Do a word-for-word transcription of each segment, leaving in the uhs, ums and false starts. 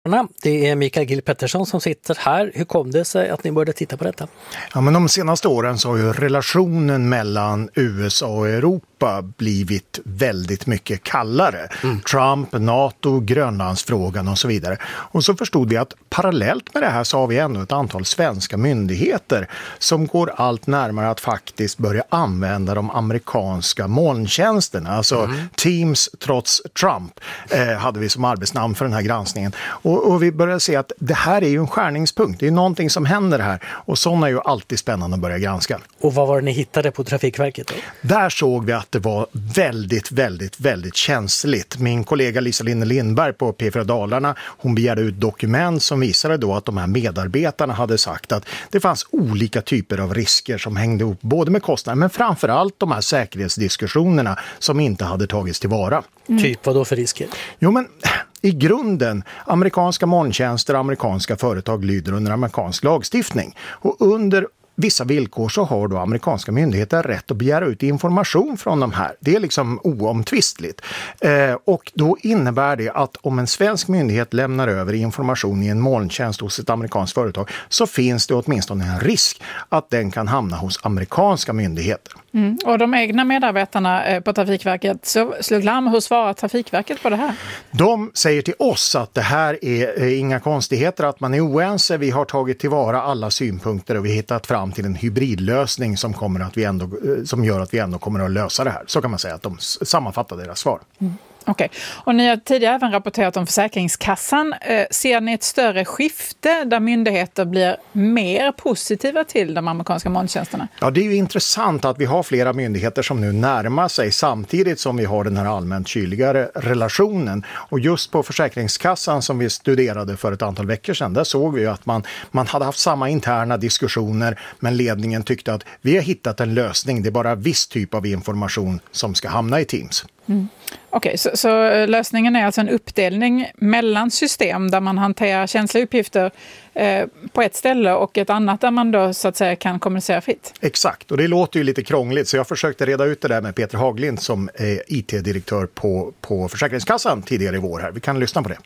Det är Mikael Gill Pettersson som sitter här. Hur kom det sig att ni började titta på detta? Ja, men de senaste åren så har ju relationen mellan U S A och Europa blivit väldigt mycket kallare. Mm. Trump, NATO, Grönlandsfrågan och så vidare. Och så förstod vi att parallellt med det här så har vi ändå ett antal svenska myndigheter som går allt närmare att faktiskt börja använda de amerikanska molntjänsterna. Alltså mm. Teams trots Trump eh, hade vi som arbetsnamn för den här granskningen. Och, och vi börjar se att det här är ju en skärningspunkt. Det är någonting som händer här. Och sådana är ju alltid spännande att börja granska. Och vad var det ni hittade på Trafikverket då? Där såg vi att det var väldigt, väldigt, väldigt känsligt. Min kollega Lisa Linne Lindberg på P fyra Dalarna, hon begärde ut dokument som visade då att de här medarbetarna hade sagt att det fanns olika typer av risker som hängde ihop både med kostnader men framförallt de här säkerhetsdiskussionerna som inte hade tagits tillvara. Mm. Typ vad då för risker? Jo men i grunden, amerikanska molntjänster och amerikanska företag lyder under amerikansk lagstiftning. Och under vissa villkor så har då amerikanska myndigheter rätt att begära ut information från de här. Det är liksom oomtvistligt. Eh, och då innebär det att om en svensk myndighet lämnar över information i en molntjänst hos ett amerikanskt företag så finns det åtminstone en risk att den kan hamna hos amerikanska myndigheter. Mm. Och de egna medarbetarna på Trafikverket så slog larm. Hur svarar Trafikverket på det här? De säger till oss att det här är inga konstigheter, att man är oense. Vi har tagit tillvara alla synpunkter och vi har hittat fram till en hybridlösning som, kommer att vi ändå, som gör att vi ändå kommer att lösa det här. Så kan man säga att de sammanfattar deras svar. Mm. Okej. Okay. Och ni har tidigare även rapporterat om Försäkringskassan. Eh, ser ni ett större skifte där myndigheter blir mer positiva till de amerikanska molntjänsterna? Ja, det är ju intressant att vi har flera myndigheter som nu närmar sig samtidigt som vi har den här allmänt kyligare relationen. Och just på Försäkringskassan som vi studerade för ett antal veckor sedan, där såg vi ju att man, man hade haft samma interna diskussioner men ledningen tyckte att vi har hittat en lösning. Det är bara viss typ av information som ska hamna i Teams. Mm. Okej, okay, så, så lösningen är alltså en uppdelning mellan system där man hanterar känsliga uppgifter eh, på ett ställe och ett annat där man då så att säga kan kommunicera fritt. Exakt, och det låter ju lite krångligt så jag försökte reda ut det där med Peter Haglind som är I T-direktör på, på Försäkringskassan tidigare i vår här. Vi kan lyssna på det.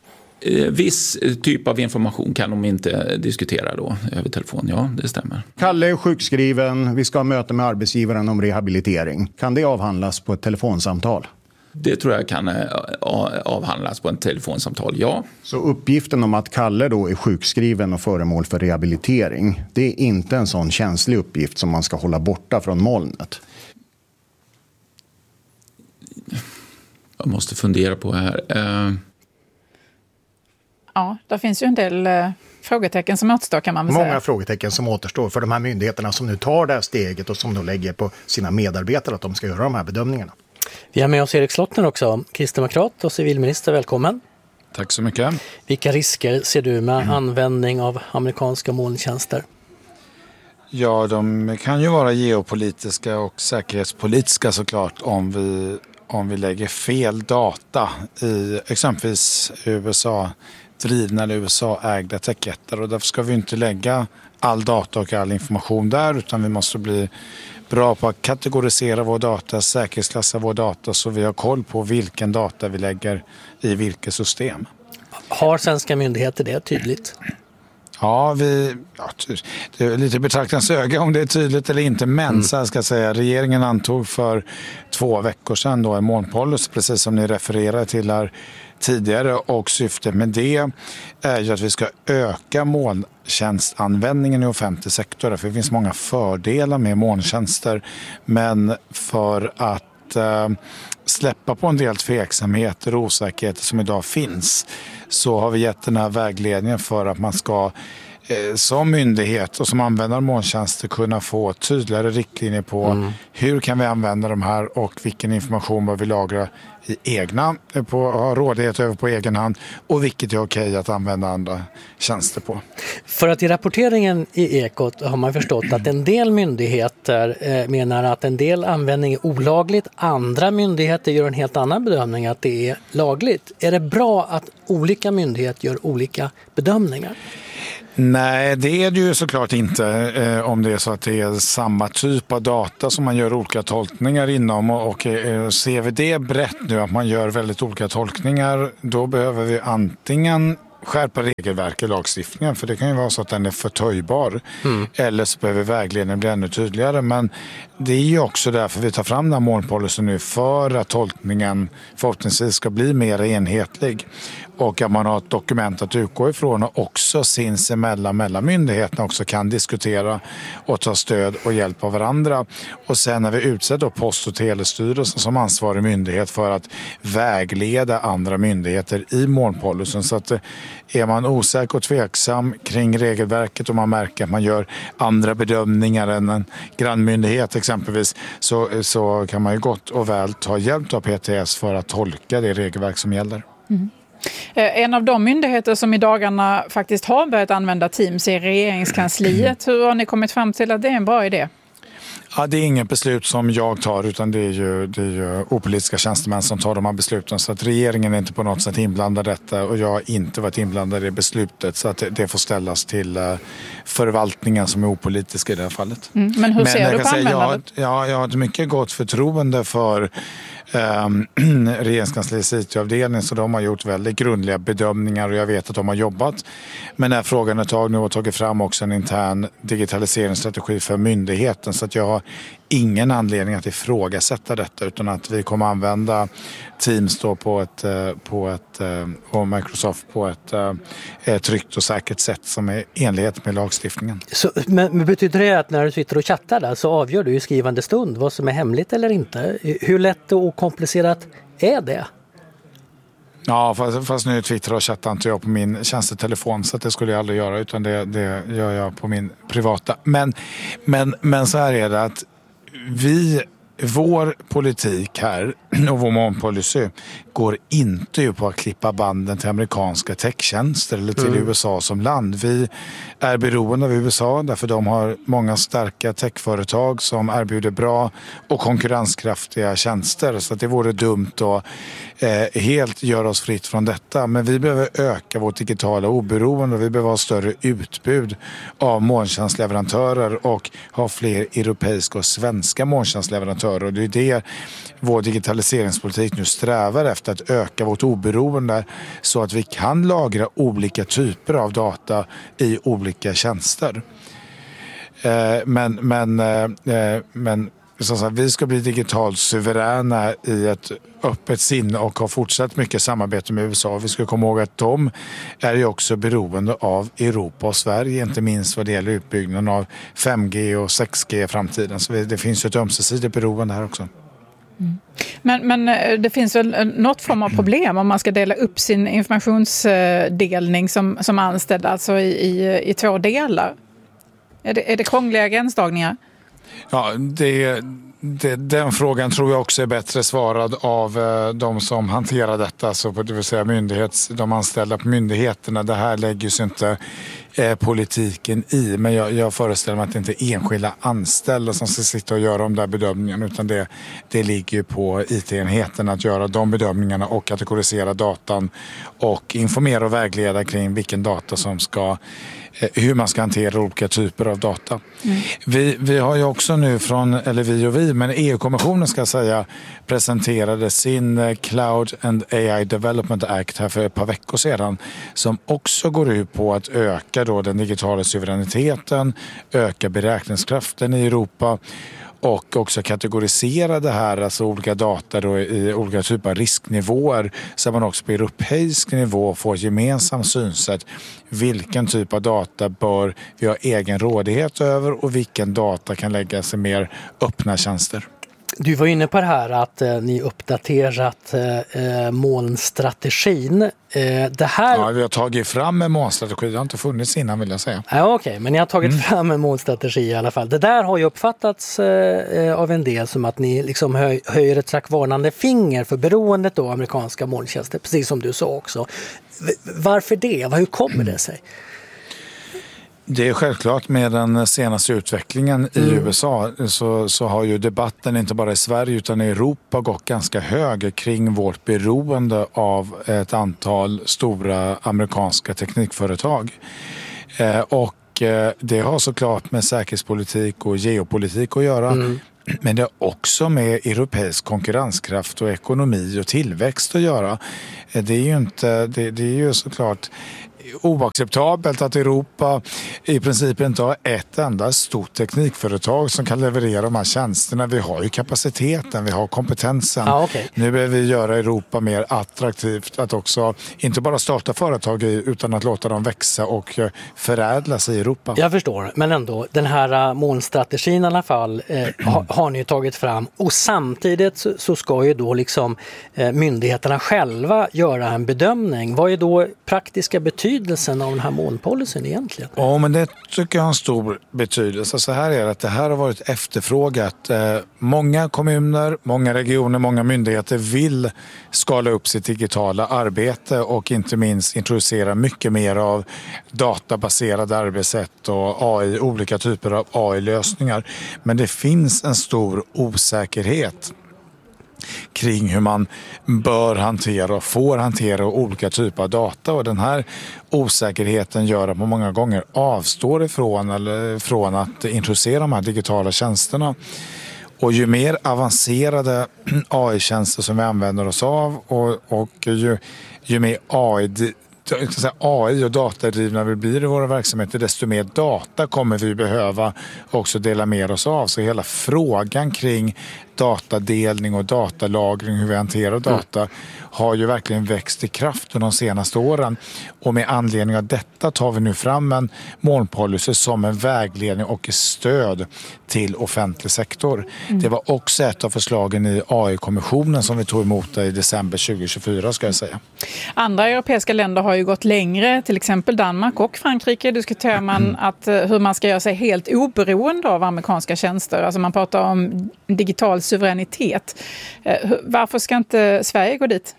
Viss typ av information kan de inte diskutera då över telefon, ja det stämmer. Kalle är sjukskriven, vi ska ha möte med arbetsgivaren om rehabilitering. Kan det avhandlas på ett telefonsamtal? Det tror jag kan avhandlas på ett telefonsamtal, ja. Så uppgiften om att Kalle då är sjukskriven och föremål för rehabilitering, det är inte en sån känslig uppgift som man ska hålla borta från molnet? Jag måste fundera på här. Uh... Ja, där finns ju en del eh, frågetecken som återstår kan man väl Många säga. Många frågetecken som återstår för de här myndigheterna som nu tar det här steget och som då lägger på sina medarbetare att de ska göra de här bedömningarna. Vi har med oss Erik Slottner också, kristdemokrat och civilminister. Välkommen. Tack så mycket. Vilka risker ser du med mm. användning av amerikanska molntjänster? Ja, de kan ju vara geopolitiska och säkerhetspolitiska såklart om vi, om vi lägger fel data i exempelvis U S A-drivna eller U S A-ägda techjättar. Och därför ska vi inte lägga all data och all information där utan vi måste bli bra på att kategorisera vår data, säkerhetsklassa vår data så vi har koll på vilken data vi lägger i vilket system. Har svenska myndigheter det tydligt? Ja, vi, ja, det är lite betraktarens öga om det är tydligt eller inte, men mm. så här ska jag säga, regeringen antog för två veckor sedan då en molnpolicy, precis som ni refererade till här tidigare, och syftet med det är ju att vi ska öka molntjänstanvändningen i offentlig sektor, för det finns många fördelar med molntjänster, men för att eh, släppa på en del tveksamheter och osäkerheter som idag finns så har vi gett den här vägledningen för att man ska eh, som myndighet och som användare av molntjänster kunna få tydligare riktlinjer på mm. hur kan vi använda de här och vilken information bör vi lagra i egna, på, ha rådighet över på egen hand och vilket är okej att använda andra tjänster på. För att i rapporteringen i Ekot har man förstått att en del myndigheter eh, menar att en del användning är olagligt, andra myndigheter gör en helt annan bedömning att det är lagligt. Är det bra att olika myndigheter gör olika bedömningar? Nej, det är det ju såklart inte eh, om det är så att det är samma typ av data som man gör olika tolkningar inom och, och eh, ser vi det brett nu att man gör väldigt olika tolkningar, då behöver vi antingen skärpa regelverk i lagstiftningen, för det kan ju vara så att den är förtöjbar mm. eller så behöver vägledningen bli ännu tydligare. Men det är ju också därför vi tar fram den här målpolicyn nu, för att tolkningen förhoppningsvis ska bli mer enhetlig och att man har ett dokument att utgå ifrån och också sinsemellan mellan myndigheterna också kan diskutera och ta stöd och hjälp av varandra. Och sen när vi utsätter Post- och telestyrelsen som ansvarig myndighet för att vägleda andra myndigheter i målpolicyn, så att är man osäker och tveksam kring regelverket och man märker att man gör andra bedömningar än en grannmyndighet exempelvis, så, så kan man ju gott och väl ta hjälp av P T S för att tolka det regelverk som gäller. Mm. En av de myndigheter som i dagarna faktiskt har börjat använda Teams är Regeringskansliet. Hur har ni kommit fram till att det är en bra idé? Ja, det är inget beslut som jag tar, utan det är ju, det är ju opolitiska tjänstemän som tar de här besluten. Så att regeringen är inte på något sätt inblandad i detta och jag har inte varit inblandad i beslutet. Så att det, det får ställas till uh, förvaltningen som är opolitisk i det här fallet. Mm, men hur ser men du på användandet? Jag, jag, jag har ett mycket gott förtroende för Um, Regeringskansliets I T-avdelning, så de har gjort väldigt grundliga bedömningar och jag vet att de har jobbat med den här frågan ett tag nu och tagit fram också en intern digitaliseringsstrategi för myndigheten, så att jag har ingen anledning att ifrågasätta detta, utan att vi kommer använda Teams då på ett, på ett, och Microsoft på ett, ett tryggt och säkert sätt som är i enlighet med lagstiftningen. Så, men, men betyder det att när du sitter och chattar där så avgör du i skrivande stund vad som är hemligt eller inte? Hur lätt och komplicerat är det? Ja, fast, fast nu twittrar och chattar inte jag på min tjänstetelefon, så att det skulle jag aldrig göra, utan det, det gör jag på min privata. Men, men, men så här är det att vi, vår politik här och vår målpolicy går inte ju på att klippa banden till amerikanska techtjänster eller till mm. U S A som land. Vi är beroende av U S A därför de har många starka techföretag som erbjuder bra och konkurrenskraftiga tjänster, så att det vore dumt att eh, helt göra oss fritt från detta. Men vi behöver öka vårt digitala oberoende och vi behöver ha större utbud av molntjänstleverantörer och ha fler europeiska och svenska molntjänstleverantörer, och det är det vår digitaliseringspolitik nu strävar efter, att öka vårt oberoende så att vi kan lagra olika typer av data i olika tjänster. Eh, men men, eh, men så att vi ska bli digitalt suveräna i ett öppet sinne och ha fortsatt mycket samarbete med U S A. Vi ska komma ihåg att de är ju också beroende av Europa och Sverige, inte minst vad det gäller utbyggnaden av fem G och sex G i framtiden. Så det finns ju ett ömsesidigt beroende här också. Mm. Men, men det finns väl något form av problem om man ska dela upp sin informationsdelning som, som anställd, alltså i, i, i två delar? Är det, är det krångliga gränsdragningar? Ja, det, det, den frågan tror jag också är bättre svarad av eh, de som hanterar detta, så det vill säga myndighets, de anställda på myndigheterna. Det här lägger sig inte eh, politiken i, men jag, jag föreställer mig att det inte är enskilda anställda som ska sitta och göra de där bedömningarna, utan det, det ligger på I T-enheten att göra de bedömningarna och kategorisera datan och informera och vägleda kring vilken data som ska, hur man ska hantera olika typer av data. Mm. Vi, vi har ju också nu från, eller vi och vi, men E U-kommissionen ska säga presenterade sin Cloud and A I Development Act här för ett par veckor sedan, som också går ut på att öka då den digitala suveräniteten, öka beräkningskraften i Europa och också kategorisera det här, alltså olika data då i olika typer av risknivåer, så man också på europeisk nivå får gemensamt synsätt. Vilken typ av data bör vi ha egen rådighet över och vilken data kan läggas i mer öppna tjänster? Du var inne på det här att eh, ni uppdaterat eh, molnstrategin. Eh, det här... Ja, vi har tagit fram en molnstrategi. Det har inte funnits innan, vill jag säga. Ja, okej, okay. Men ni har tagit mm. fram en molnstrategi i alla fall. Det där har ju uppfattats eh, av en del som att ni liksom höj, höjer ett slags varnande finger för beroendet av amerikanska molntjänster, precis som du sa också. Varför det? Hur kommer det sig? Det är självklart, med den senaste utvecklingen i mm. U S A så, så har ju debatten inte bara i Sverige utan i Europa gått ganska hög kring vårt beroende av ett antal stora amerikanska teknikföretag. Eh, och eh, det har såklart med säkerhetspolitik och geopolitik att göra. Mm. Men det har också med europeisk konkurrenskraft och ekonomi och tillväxt att göra. Det är ju inte, det, det är ju såklart oacceptabelt att Europa i princip inte har ett enda stort teknikföretag som kan leverera de här tjänsterna. Vi har ju kapaciteten, vi har kompetensen. Ah, okay. Nu behöver vi göra Europa mer attraktivt att också inte bara starta företag i, utan att låta dem växa och förädlas i Europa. Jag förstår, men ändå den här molnstrategin i alla fall eh, har, har ni tagit fram, och samtidigt så, så ska ju då liksom eh, myndigheterna själva göra en bedömning. Vad är då praktiska betydelsen av den här molnpolicyn egentligen? Ja, men det tycker jag har en stor betydelse. Så här är det att det här har varit efterfrågat. Eh, många kommuner, många regioner, många myndigheter vill skala upp sitt digitala arbete och inte minst introducera mycket mer av databaserade arbetssätt och A I, olika typer av A I-lösningar. Men det finns en stor osäkerhet kring hur man bör hantera och får hantera olika typer av data, och den här osäkerheten gör att man många gånger avstår ifrån eller från att introducera de här digitala tjänsterna. Och ju mer avancerade A I-tjänster som vi använder oss av och, och ju, ju mer A I A I och datadrivna vi blir i våra verksamheter, desto mer data kommer vi behöva också dela med oss av. Så hela frågan kring datadelning och datalagring, hur vi hanterar data, mm. har ju verkligen växt i kraft de senaste åren. Och med anledning av detta tar vi nu fram en molnpolicy som en vägledning och stöd till offentlig sektor. Mm. Det var också ett av förslagen i A I-kommissionen som vi tog emot i december tjugohundratjugofyra, ska jag säga. Andra europeiska länder har ju gått längre, till exempel Danmark och Frankrike diskuterar man mm. att hur man ska göra sig helt oberoende av amerikanska tjänster. Alltså man pratar om digital suveränitet. Varför ska inte Sverige gå dit?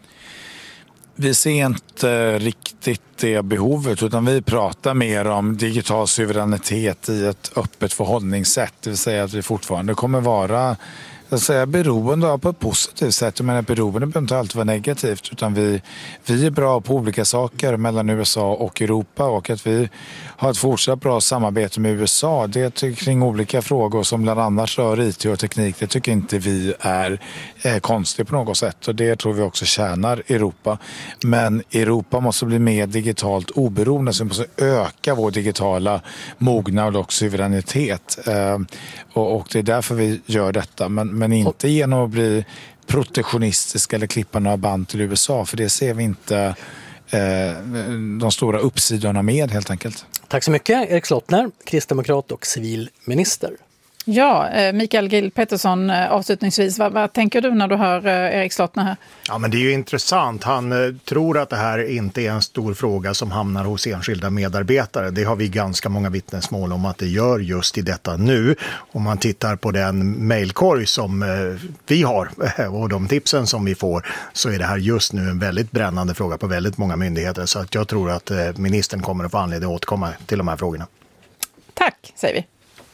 Vi ser inte riktigt det behovet, utan vi pratar mer om digital suveränitet i ett öppet förhållningssätt. Det vill säga att vi fortfarande kommer vara jag säger, beroende av på ett positivt sätt. Men beroende behöver inte alltid vara negativt, utan vi, vi är bra på olika saker mellan U S A och Europa, och att vi har ett fortsatt bra samarbete med U S A det kring olika frågor som bland annat rör I T och teknik. Det tycker inte vi är eh, konstigt på något sätt, och det tror vi också tjänar Europa. Men Europa måste bli mer digitalt oberoende, så vi måste öka vår digitala mognad och suveränitet. Eh, och, och det är därför vi gör detta. Men Men inte genom att bli protektionistiska eller klippa några band till U S A. För det ser vi inte eh, de stora uppsidorna med, helt enkelt. Tack så mycket, Erik Slottner, kristdemokrat och civilminister. Ja, Mikael Gill Pettersson, avslutningsvis, vad, vad tänker du när du hör Erik Slottner här? Ja, men det är ju intressant. Han eh, tror att det här inte är en stor fråga som hamnar hos enskilda medarbetare. Det har vi ganska många vittnesmål om att det gör just i detta nu. Om man tittar på den mejlkorg som eh, vi har och de tipsen som vi får, så är det här just nu en väldigt brännande fråga på väldigt många myndigheter. Så att jag tror att eh, ministern kommer att få anledning att återkomma till de här frågorna. Tack, säger vi.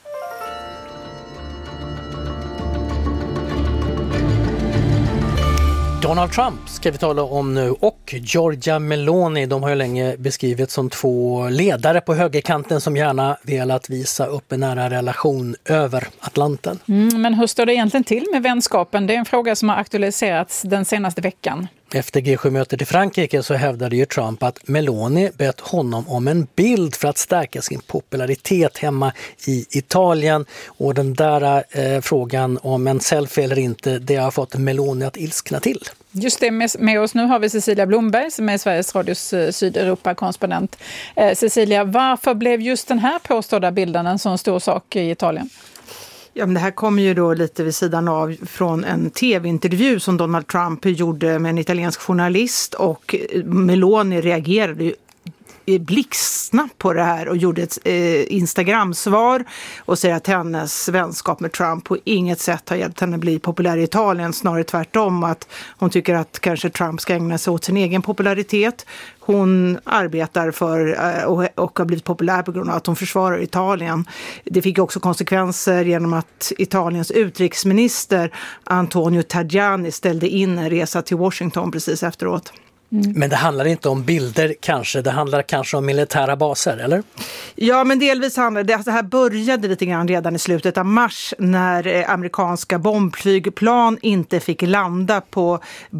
Donald Trump ska vi tala om nu, och Giorgia Meloni. De har ju länge beskrivits som två ledare på högerkanten som gärna velat visa upp en nära relation över Atlanten. Mm, men hur står det egentligen till med vänskapen? Det är en fråga som har aktualiserats den senaste veckan. Efter G sju-mötet i Frankrike så hävdade ju Trump att Meloni bett honom om en bild för att stärka sin popularitet hemma i Italien. Och den där eh, frågan om en selfie eller inte, det har fått Meloni att ilskna till. Just det, med, med oss nu har vi Cecilia Blomberg som är Sveriges Radios Sydeuropa-korrespondent. Eh, Cecilia, varför blev just den här påstådda bilden en sån stor sak i Italien? Ja, men det här kommer ju då lite vid sidan av från en tv-intervju som Donald Trump gjorde med en italiensk journalist, och Meloni reagerade ju blixtsnabbt på det här och gjorde ett eh, Instagram-svar och säger att hennes vänskap med Trump på inget sätt har hjälpt henne bli populär i Italien, snarare tvärtom, att hon tycker att kanske Trump ska ägna sig åt sin egen popularitet. Hon arbetar för eh, och, och har blivit populär på grund av att hon försvarar Italien. Det fick också konsekvenser genom att Italiens utrikesminister Antonio Tajani ställde in en resa till Washington precis efteråt. Mm. Men det handlar inte om bilder kanske, det handlar kanske om militära baser, eller? Ja, men delvis handlar det, alltså det här började lite grann redan i slutet av mars när eh, amerikanska bombflygplan inte fick landa på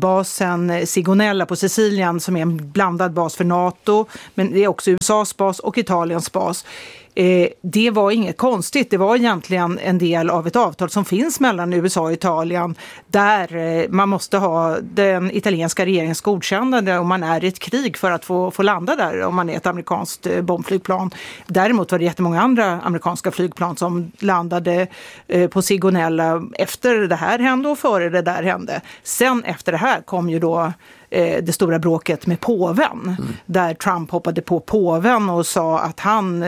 basen Sigonella på Sicilien som är en blandad bas för NATO, men det är också U S A:s bas och Italiens bas. Eh, det var inget konstigt, det var egentligen en del av ett avtal som finns mellan U S A och Italien där eh, man måste ha den italienska regeringens godkännande om man är i ett krig för att få, få landa där om man är ett amerikanskt eh, bombflygplan. Däremot var det jättemånga andra amerikanska flygplan som landade eh, på Sigonella efter det här hände och före det där hände. Sen efter det här kom ju då det stora bråket med påven, mm. där Trump hoppade på påven och sa att han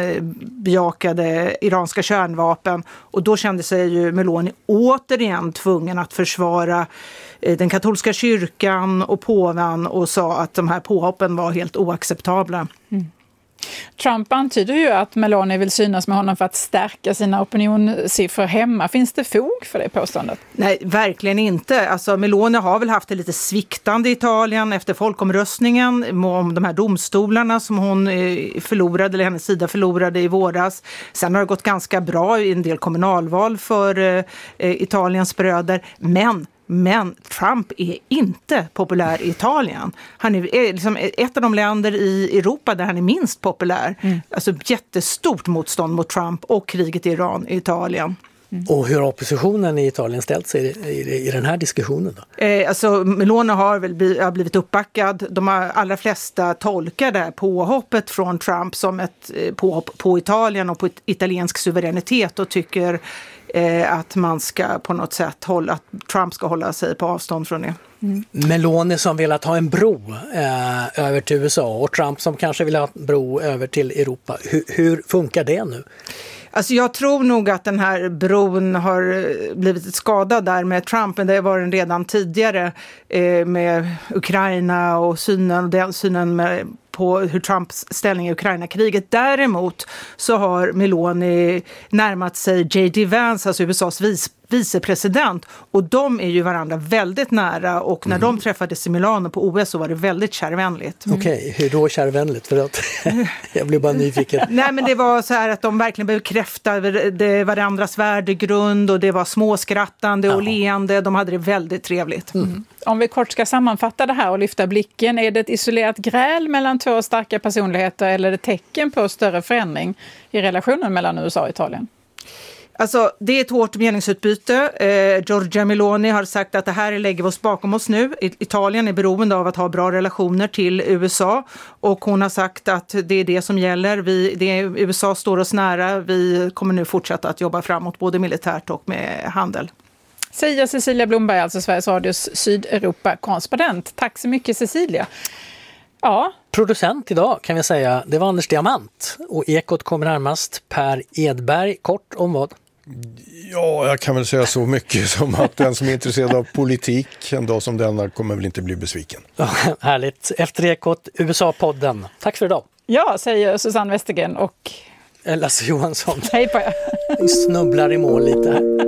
bejakade iranska kärnvapen, och då kände sig ju Meloni återigen tvungen att försvara den katolska kyrkan och påven och sa att de här påhoppen var helt oacceptabla. Mm. Trump antyder ju att Meloni vill synas med honom för att stärka sina opinionssiffror hemma. Finns det fog för det påståendet? Nej, verkligen inte. Alltså, Meloni har väl haft det lite sviktande i Italien efter folkomröstningen om de här domstolarna som hon förlorade, eller hennes sida förlorade i våras. Sen har det gått ganska bra i en del kommunalval för eh, Italiens bröder, men Men Trump är inte populär i Italien. Han är, är liksom ett av de länder i Europa där han är minst populär. Mm. Alltså jättestort motstånd mot Trump och kriget i Iran i Italien. Mm. Och hur har oppositionen i Italien ställt sig i, i, i den här diskussionen då? Eh, alltså Meloni har väl blivit, har blivit uppbackad. De har, allra flesta tolkar det här påhoppet från Trump som ett eh, påhopp på Italien och på ett italiensk suveränitet och tycker eh, att man ska på något sätt hålla, att Trump ska hålla sig på avstånd från det. Mm. Meloni som vill ha en bro eh, över till U S A och Trump som kanske vill ha en bro över till Europa. Hur, hur funkar det nu? Alltså jag tror nog att den här bron har blivit skadad där med Trump, men det var den redan tidigare eh, med Ukraina och synen, den synen med, på hur Trumps ställning i Ukraina-kriget. Däremot så har Meloni närmat sig J D Vance, alltså U S A:s vice vicepresident, och de är ju varandra väldigt nära, och när mm. de träffades i Milano på O S så var det väldigt kärvänligt. Mm. Okej, okay, hur då kärvänligt? För att jag blir bara nyfiken. Nej, men det var så här att de verkligen bekräftade varandras värdegrund, och det var småskrattande och Jaha. leende. De hade det väldigt trevligt. Mm. Mm. Om vi kort ska sammanfatta det här och lyfta blicken, är det ett isolerat gräl mellan två starka personligheter eller är det tecken på större förändring i relationen mellan U S A och Italien? Alltså, det är ett hårt meningsutbyte. Eh, Giorgia Meloni har sagt att det här lägger vi oss bakom oss nu. Italien är beroende av att ha bra relationer till U S A, och hon har sagt att det är det som gäller. Vi, det är, U S A står oss nära. Vi kommer nu fortsätta att jobba framåt både militärt och med handel. Säger Cecilia Blomberg, alltså Sveriges Radios Sydeuropa-korrespondent. Tack så mycket, Cecilia. Ja. Producent idag kan vi säga, det var Anders Diamant, och Ekot kommer närmast Per Edberg. Kort om vad? Ja, jag kan väl säga så mycket som att den som är intresserad av politik en dag som denna kommer väl inte bli besviken. Ja, härligt. Efter Ekot, U S A-podden. Tack för idag. Ja, säger Susanne Westergren och Lasse Johansson. Hej på er. Vi snubblar i mål lite här.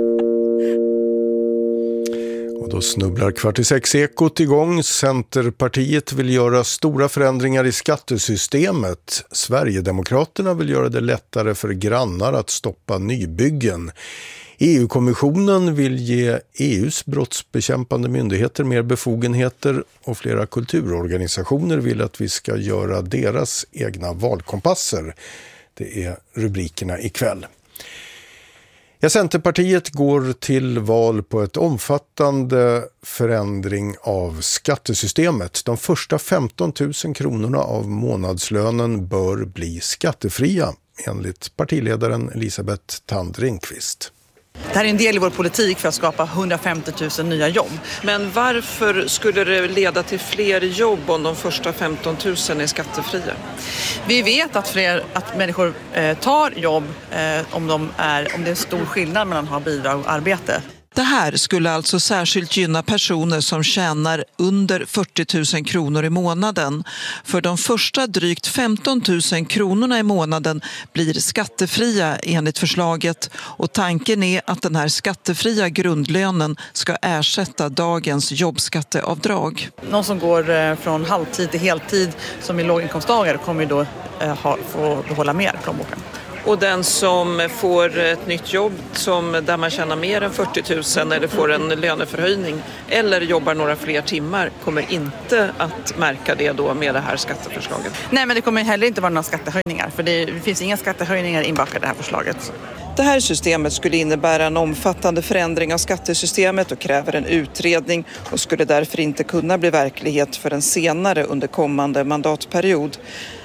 Och då snubblar kvart i sex Ekot igång. Centerpartiet vill göra stora förändringar i skattesystemet. Sverigedemokraterna vill göra det lättare för grannar att stoppa nybyggen. E U-kommissionen vill ge E U:s brottsbekämpande myndigheter mer befogenheter, och flera kulturorganisationer vill att vi ska göra deras egna valkompasser. Det är rubrikerna ikväll. Ja, Centerpartiet går till val på ett omfattande förändring av skattesystemet. De första femton tusen kronorna av månadslönen bör bli skattefria, enligt partiledaren Elisabeth Thand Ringqvist. Det här är en del i vår politik för att skapa hundrafemtio tusen nya jobb. Men varför skulle det leda till fler jobb om de första femton tusen är skattefria? Vi vet att, fler, att människor eh, tar jobb eh, om, de är, om det är stor skillnad mellan att ha bidrag och arbete. Det här skulle alltså särskilt gynna personer som tjänar under fyrtio tusen kronor i månaden. För de första drygt femton tusen kronorna i månaden blir skattefria enligt förslaget. Och tanken är att den här skattefria grundlönen ska ersätta dagens jobbskatteavdrag. Någon som går från halvtid till heltid som är låginkomsttagare kommer ju då ha, få behålla mer i plånboken. Och den som får ett nytt jobb som, där man tjänar mer än fyrtio tusen eller får en löneförhöjning eller jobbar några fler timmar kommer inte att märka det då med det här skatteförslaget. Nej, men det kommer heller inte vara några skattehöjningar, för det finns inga skattehöjningar inbakade i det här förslaget. Det här systemet skulle innebära en omfattande förändring av skattesystemet och kräver en utredning och skulle därför inte kunna bli verklighet förrän senare under kommande mandatperiod.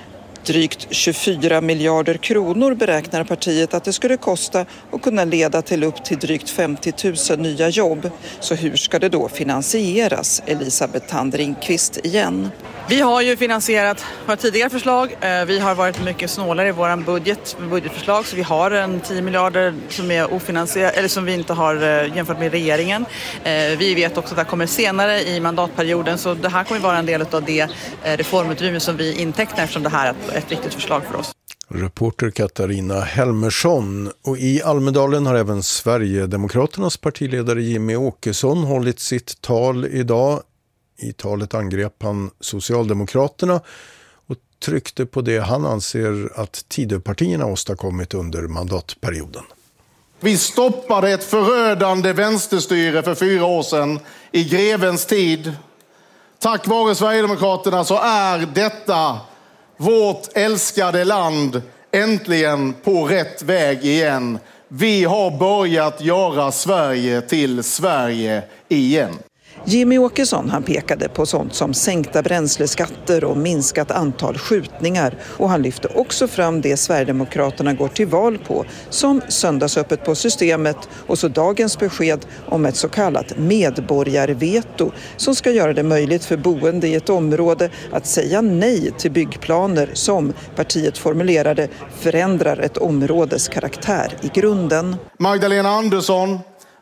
Drygt tjugofyra miljarder kronor beräknar partiet att det skulle kosta och kunna leda till upp till drygt femtio tusen nya jobb. Så hur ska det då finansieras? Elisabeth Tandringqvist igen. Vi har ju finansierat våra tidigare förslag. Vi har varit mycket snålare i vår budget, budgetförslag, så vi har en tio miljarder som är ofinansierade, eller som vi inte har jämfört med regeringen. Vi vet också att det kommer senare i mandatperioden, så det här kommer vara en del av det reformutrymme som vi intecknar, eftersom det här är ett viktigt förslag för oss. Reporter Katarina Helmersson. Och i Almedalen har även Sverigedemokraternas partiledare Jimmie Åkesson hållit sitt tal idag. I talet angrep han Socialdemokraterna och tryckte på det han anser att Tidöpartierna åstadkommit under mandatperioden. Vi stoppade ett förödande vänsterstyre för fyra år sedan i grevens tid. Tack vare Sverigedemokraterna så är detta vårt älskade land äntligen på rätt väg igen. Vi har börjat göra Sverige till Sverige igen. Jimmie Åkesson han pekade på sånt som sänkta bränsleskatter och minskat antal skjutningar. Och han lyfte också fram det Sverigedemokraterna går till val på, som söndagsöppet på Systemet och så dagens besked om ett så kallat medborgarveto som ska göra det möjligt för boende i ett område att säga nej till byggplaner som partiet formulerade förändrar ett områdes karaktär i grunden. Magdalena Andersson,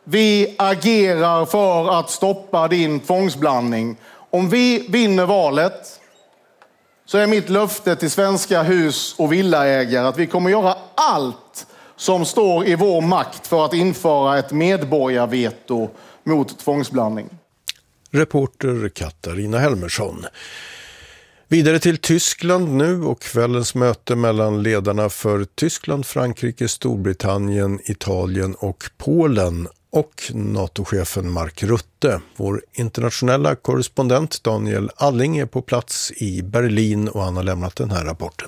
vi agerar för att stoppa din tvångsblandning. Om vi vinner valet så är mitt löfte till svenska hus- och villaägare att vi kommer göra allt som står i vår makt för att införa ett medborgarveto mot tvångsblandning. Reporter Katarina Helmersson. Vidare till Tyskland nu och kvällens möte mellan ledarna för Tyskland, Frankrike, Storbritannien, Italien och Polen och NATO-chefen Mark Rutte. Vår internationella korrespondent Daniel Alling är på plats i Berlin och han har lämnat den här rapporten.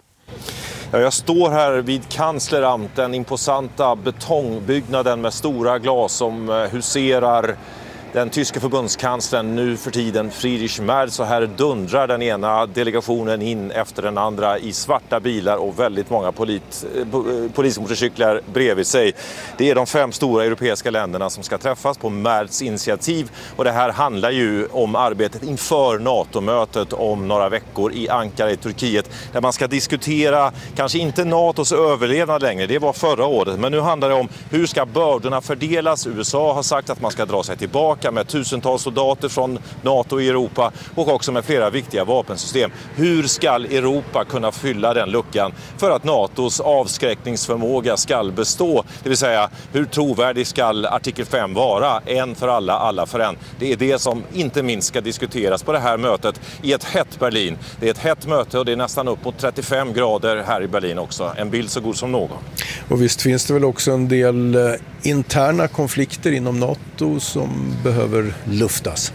Ja, jag står här vid Kansleramt, den imposanta betongbyggnaden med stora glas som huserar den tyska förbundskanslern nu för tiden Friedrich Merz, och här dundrar den ena delegationen in efter den andra i svarta bilar och väldigt många polit, polismotorcyklar bredvid sig. Det är de fem stora europeiska länderna som ska träffas på Merz initiativ, och det här handlar ju om arbetet inför NATO-mötet om några veckor i Ankara i Turkiet, där man ska diskutera kanske inte NATOs överlevnad längre, det var förra året, men nu handlar det om hur ska bördorna fördelas. U S A har sagt att man ska dra sig tillbaka med tusentals soldater från NATO i Europa och också med flera viktiga vapensystem. Hur ska Europa kunna fylla den luckan för att NATOs avskräckningsförmåga ska bestå? Det vill säga, hur trovärdig ska artikel fem vara? En för alla, alla för en. Det är det som inte minst ska diskuteras på det här mötet i ett hett Berlin. Det är ett hett möte och det är nästan upp mot trettiofem grader här i Berlin också. En bild så god som någon. Och visst finns det väl också en del eh, interna konflikter inom NATO som behöver luftas?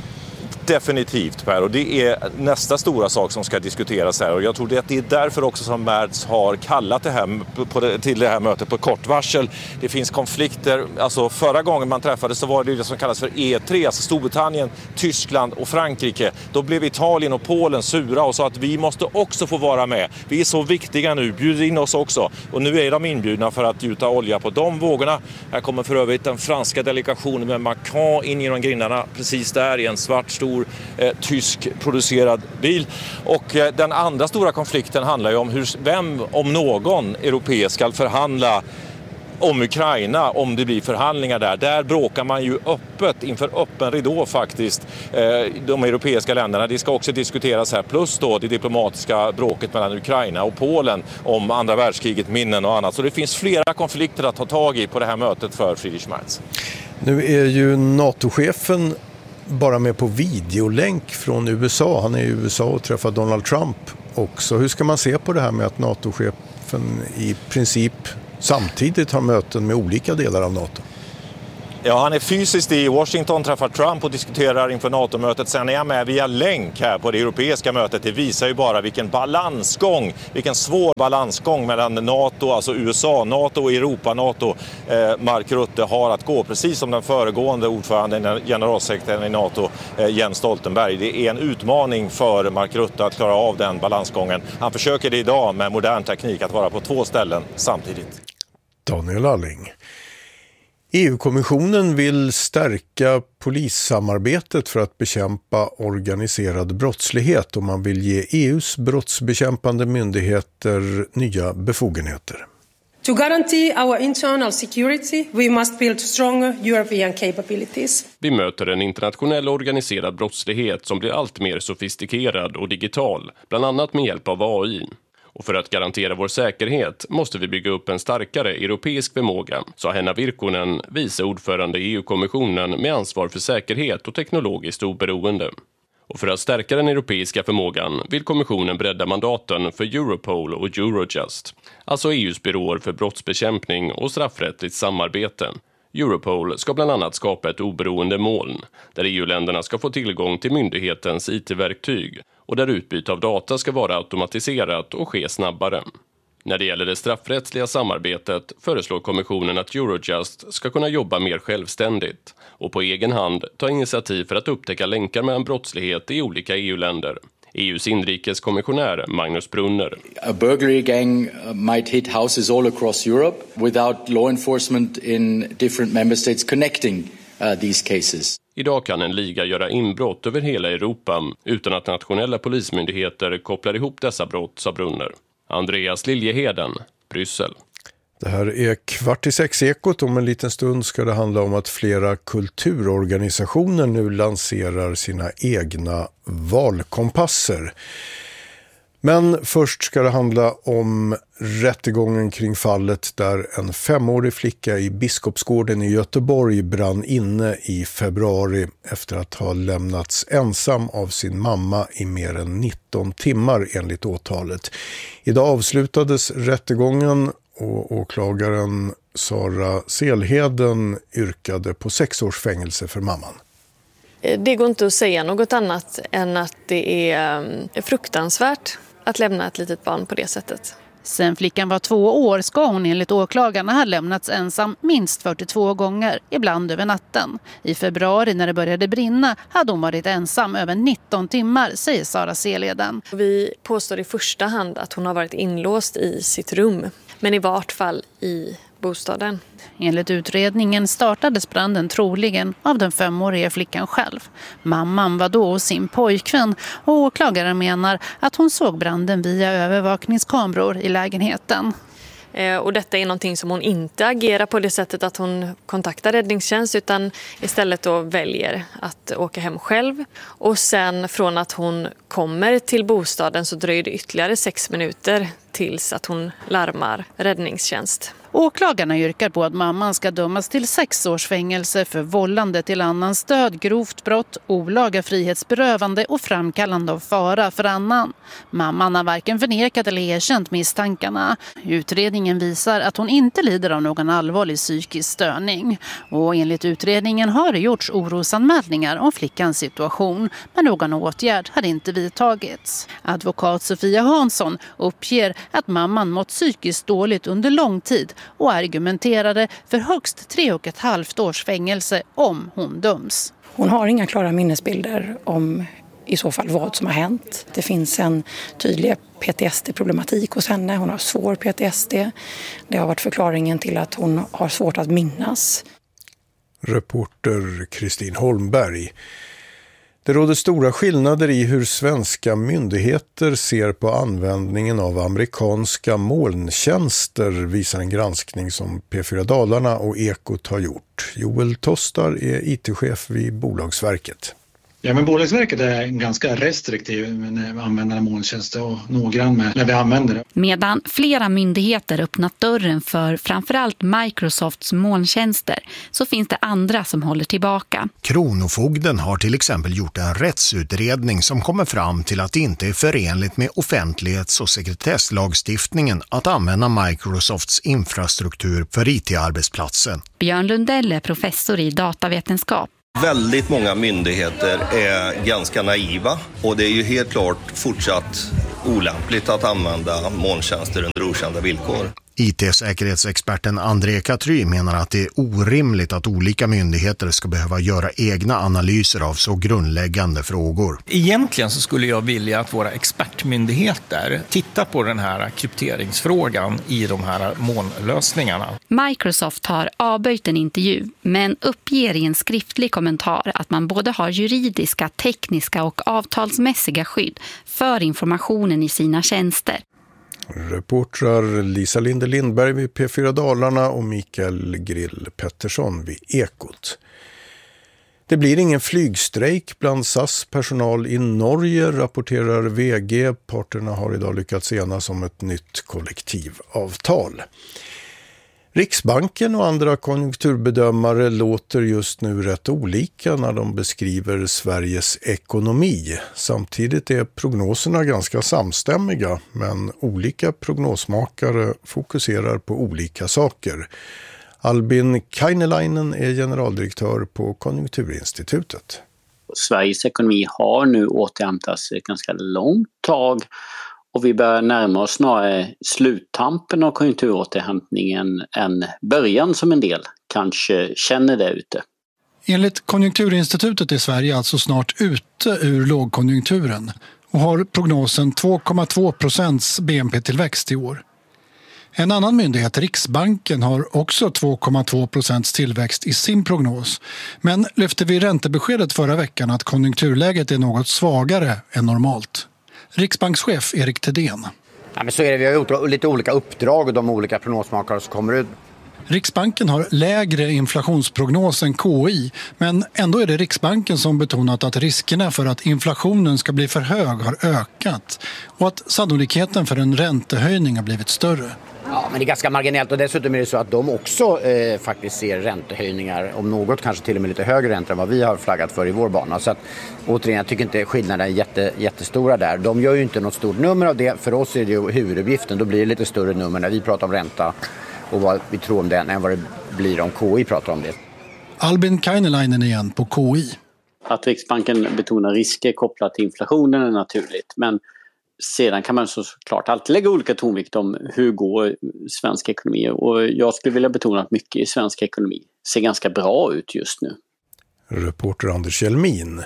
Definitivt, Per, och det är nästa stora sak som ska diskuteras här, och jag tror att det är därför också som Merz har kallat det här på det, till det här mötet på kort varsel. Det finns konflikter, alltså förra gången man träffades så var det det som kallas för E tre, alltså Storbritannien, Tyskland och Frankrike. Då blev Italien och Polen sura och sa att vi måste också få vara med. Vi är så viktiga nu, bjud in oss också. Och nu är de inbjudna för att gjuta olja på de vågorna. Här kommer för övrigt den franska delegationen med Macron in genom grindarna precis där i en svart stor Eh, tysk producerad bil. Och eh, den andra stora konflikten handlar ju om hur, vem om någon europeisk ska förhandla om Ukraina, om det blir förhandlingar där. Där bråkar man ju öppet, inför öppen ridå faktiskt, de europeiska länderna. Det ska också diskuteras här, plus då det diplomatiska bråket mellan Ukraina och Polen om andra världskriget, minnen och annat. Så det finns flera konflikter att ta tag i på det här mötet för Friedrich Merz. Nu är ju NATO-chefen bara med på videolänk från U S A. Han är i U S A och träffar Donald Trump också. Hur ska man se på det här med att NATO-chefen i princip samtidigt har möten med olika delar av NATO? Ja, han är fysiskt i Washington, träffar Trump och diskuterar inför NATO-mötet. Sen är jag med via länk här på det europeiska mötet. Det visar ju bara vilken balansgång, vilken svår balansgång mellan NATO, alltså U S A, NATO och Europa-NATO eh, Mark Rutte har att gå. Precis som den föregående ordföranden, generalsekreteraren i NATO, eh, Jens Stoltenberg. Det är en utmaning för Mark Rutte att klara av den balansgången. Han försöker det idag med modern teknik att vara på två ställen samtidigt. Daniel Alling. E U-kommissionen vill stärka polissamarbetet för att bekämpa organiserad brottslighet och man vill ge E U:s brottsbekämpande myndigheter nya befogenheter. To guarantee our internal security, we must build stronger European capabilities. Vi möter en internationell organiserad brottslighet som blir allt mer sofistikerad och digital, bland annat med hjälp av A I. Och för att garantera vår säkerhet måste vi bygga upp en starkare europeisk förmåga, sa Henna Virkkonen, vice ordförande i E U-kommissionen med ansvar för säkerhet och teknologiskt oberoende. Och för att stärka den europeiska förmågan vill kommissionen bredda mandaten för Europol och Eurojust, alltså E U:s byråer för brottsbekämpning och straffrättsligt samarbete. Europol ska bland annat skapa ett oberoende moln, där E U-länderna ska få tillgång till myndighetens I T-verktyg och där utbyte av data ska vara automatiserat och ske snabbare. När det gäller det straffrättsliga samarbetet föreslår kommissionen att Eurojust ska kunna jobba mer självständigt och på egen hand ta initiativ för att upptäcka länkar mellan brottslighet i olika E U-länder. E U:s inrikeskommissionär Magnus Brunner. A burglary gang might hit houses all across Europe without law enforcement in different member states connecting uh, these cases. Idag kan en liga göra inbrott över hela Europa utan att nationella polismyndigheter kopplar ihop dessa brott, sa Brunner. Andreas Liljeheden, Bryssel. Det här är Kvart i sex Ekot. Om en liten stund ska det handla om att flera kulturorganisationer nu lanserar sina egna valkompasser. Men först ska det handla om rättegången kring fallet där en femårig flicka i Biskopsgården i Göteborg brann inne i februari efter att ha lämnats ensam av sin mamma i mer än nitton timmar enligt åtalet. Idag avslutades rättegången och åklagaren Sara Selheden yrkade på sex års fängelse för mamman. Det går inte att säga något annat än att det är fruktansvärt att lämna ett litet barn på det sättet. Sen flickan var två år ska hon enligt åklagarna ha lämnats ensam minst fyrtiotvå gånger, ibland över natten. I februari när det började brinna hade hon varit ensam över nitton timmar, säger Sara Selheden. Vi påstår i första hand att hon har varit inlåst i sitt rum, men i vart fall i bostaden. Enligt utredningen startades branden troligen av den femåriga flickan själv. Mamman var då hos sin pojkvän och åklagaren menar att hon såg branden via övervakningskameror i lägenheten. Och detta är någonting som hon inte agerar på det sättet att hon kontaktar räddningstjänst utan istället då väljer att åka hem själv. Och sen från att hon kommer till bostaden så dröjer det ytterligare sex minuter tills att hon larmar räddningstjänst. Åklagarna yrkar på att mamman ska dömas till sex års fängelse för vållande till annans död, grovt brott, olaga frihetsberövande och framkallande av fara för annan. Mamman har varken förnekat eller erkänt misstankarna. Utredningen visar att hon inte lider av någon allvarlig psykisk störning. Och enligt utredningen har det gjorts orosanmälningar om flickans situation, men någon åtgärd hade inte vidtagits. Advokat Sofia Hansson uppger att mamman mått psykiskt dåligt under lång tid och argumenterade för högst tre och ett halvt års fängelse om hon döms. Hon har inga klara minnesbilder om i så fall vad som har hänt. Det finns en tydlig P T S D-problematik hos henne. Hon har svår P T S D. Det har varit förklaringen till att hon har svårt att minnas. Reporter Kristin Holmberg. Det råder stora skillnader i hur svenska myndigheter ser på användningen av amerikanska molntjänster, visar en granskning som P fyra Dalarna och Ekot har gjort. Joel Tostar är I T-chef vid Bolagsverket. Ja, men Bolagsverket är ganska restriktiv med användande av molntjänster och noggrann med när vi använder det. Medan flera myndigheter öppnat dörren för framförallt Microsofts molntjänster så finns det andra som håller tillbaka. Kronofogden har till exempel gjort en rättsutredning som kommer fram till att det inte är förenligt med offentlighets- och sekretesslagstiftningen att använda Microsofts infrastruktur för I T-arbetsplatsen. Björn Lundell är professor i datavetenskap. Väldigt många myndigheter är ganska naiva och det är ju helt klart fortsatt olämpligt att använda molntjänster under okända villkor. I T-säkerhetsexperten André Katry menar att det är orimligt att olika myndigheter ska behöva göra egna analyser av så grundläggande frågor. Egentligen så skulle jag vilja att våra expertmyndigheter tittar på den här krypteringsfrågan i de här molnlösningarna. Microsoft har avböjt en intervju men uppger i en skriftlig kommentar att man både har juridiska, tekniska och avtalsmässiga skydd för informationen i sina tjänster. Reportrar Lisa Linde Lindberg vid P fyra Dalarna och Mikael Grill Pettersson vid Ekot. Det blir ingen flygstrejk bland S A S personal i Norge, rapporterar V G. Parterna har idag lyckats enas om ett nytt kollektivavtal. Riksbanken och andra konjunkturbedömare låter just nu rätt olika när de beskriver Sveriges ekonomi. Samtidigt är prognoserna ganska samstämmiga, men olika prognosmakare fokuserar på olika saker. Albin Kainelainen är generaldirektör på Konjunkturinstitutet. Sveriges ekonomi har nu återhämtats ett ganska långt tag. Och vi börjar närma oss snarare sluttampen av konjunkturåterhämtningen än början som en del kanske känner det ute. Enligt Konjunkturinstitutet är Sverige alltså snart ute ur lågkonjunkturen och har prognosen två komma två procents B N P-tillväxt i år. En annan myndighet, Riksbanken, har också två komma två procents tillväxt i sin prognos. Men lyfte vi räntebeskedet förra veckan att konjunkturläget är något svagare än normalt. Riksbankschef Erik Thedéen. Ja, men så är det. Vi har gjort lite olika uppdrag och de olika prognosmakare som kommer ut. Riksbanken har lägre inflationsprognos än K I, men ändå är det Riksbanken som betonat att riskerna för att inflationen ska bli för hög har ökat och att sannolikheten för en räntehöjning har blivit större. Ja, men det är ganska marginellt och dessutom är det så att de också eh, faktiskt ser räntehöjningar, om något kanske till och med lite högre räntor än vad vi har flaggat för i vår bana. Så att, återigen, jag tycker inte skillnaden är jätte, jättestora där. De gör ju inte något stort nummer av det. För oss är det ju huvuduppgiften, då blir det lite större nummer när vi pratar om ränta och vad vi tror om den än vad det blir om K I pratar om det. Albin Kainelainen igen på K I. Att Riksbanken betonar risker kopplat till inflationen är naturligt, men sedan kan man såklart alltid lägga olika tonvikt om hur går svensk ekonomi, och jag skulle vilja betona att mycket i svensk ekonomi ser ganska bra ut just nu. Reporter Anders Kjellmin.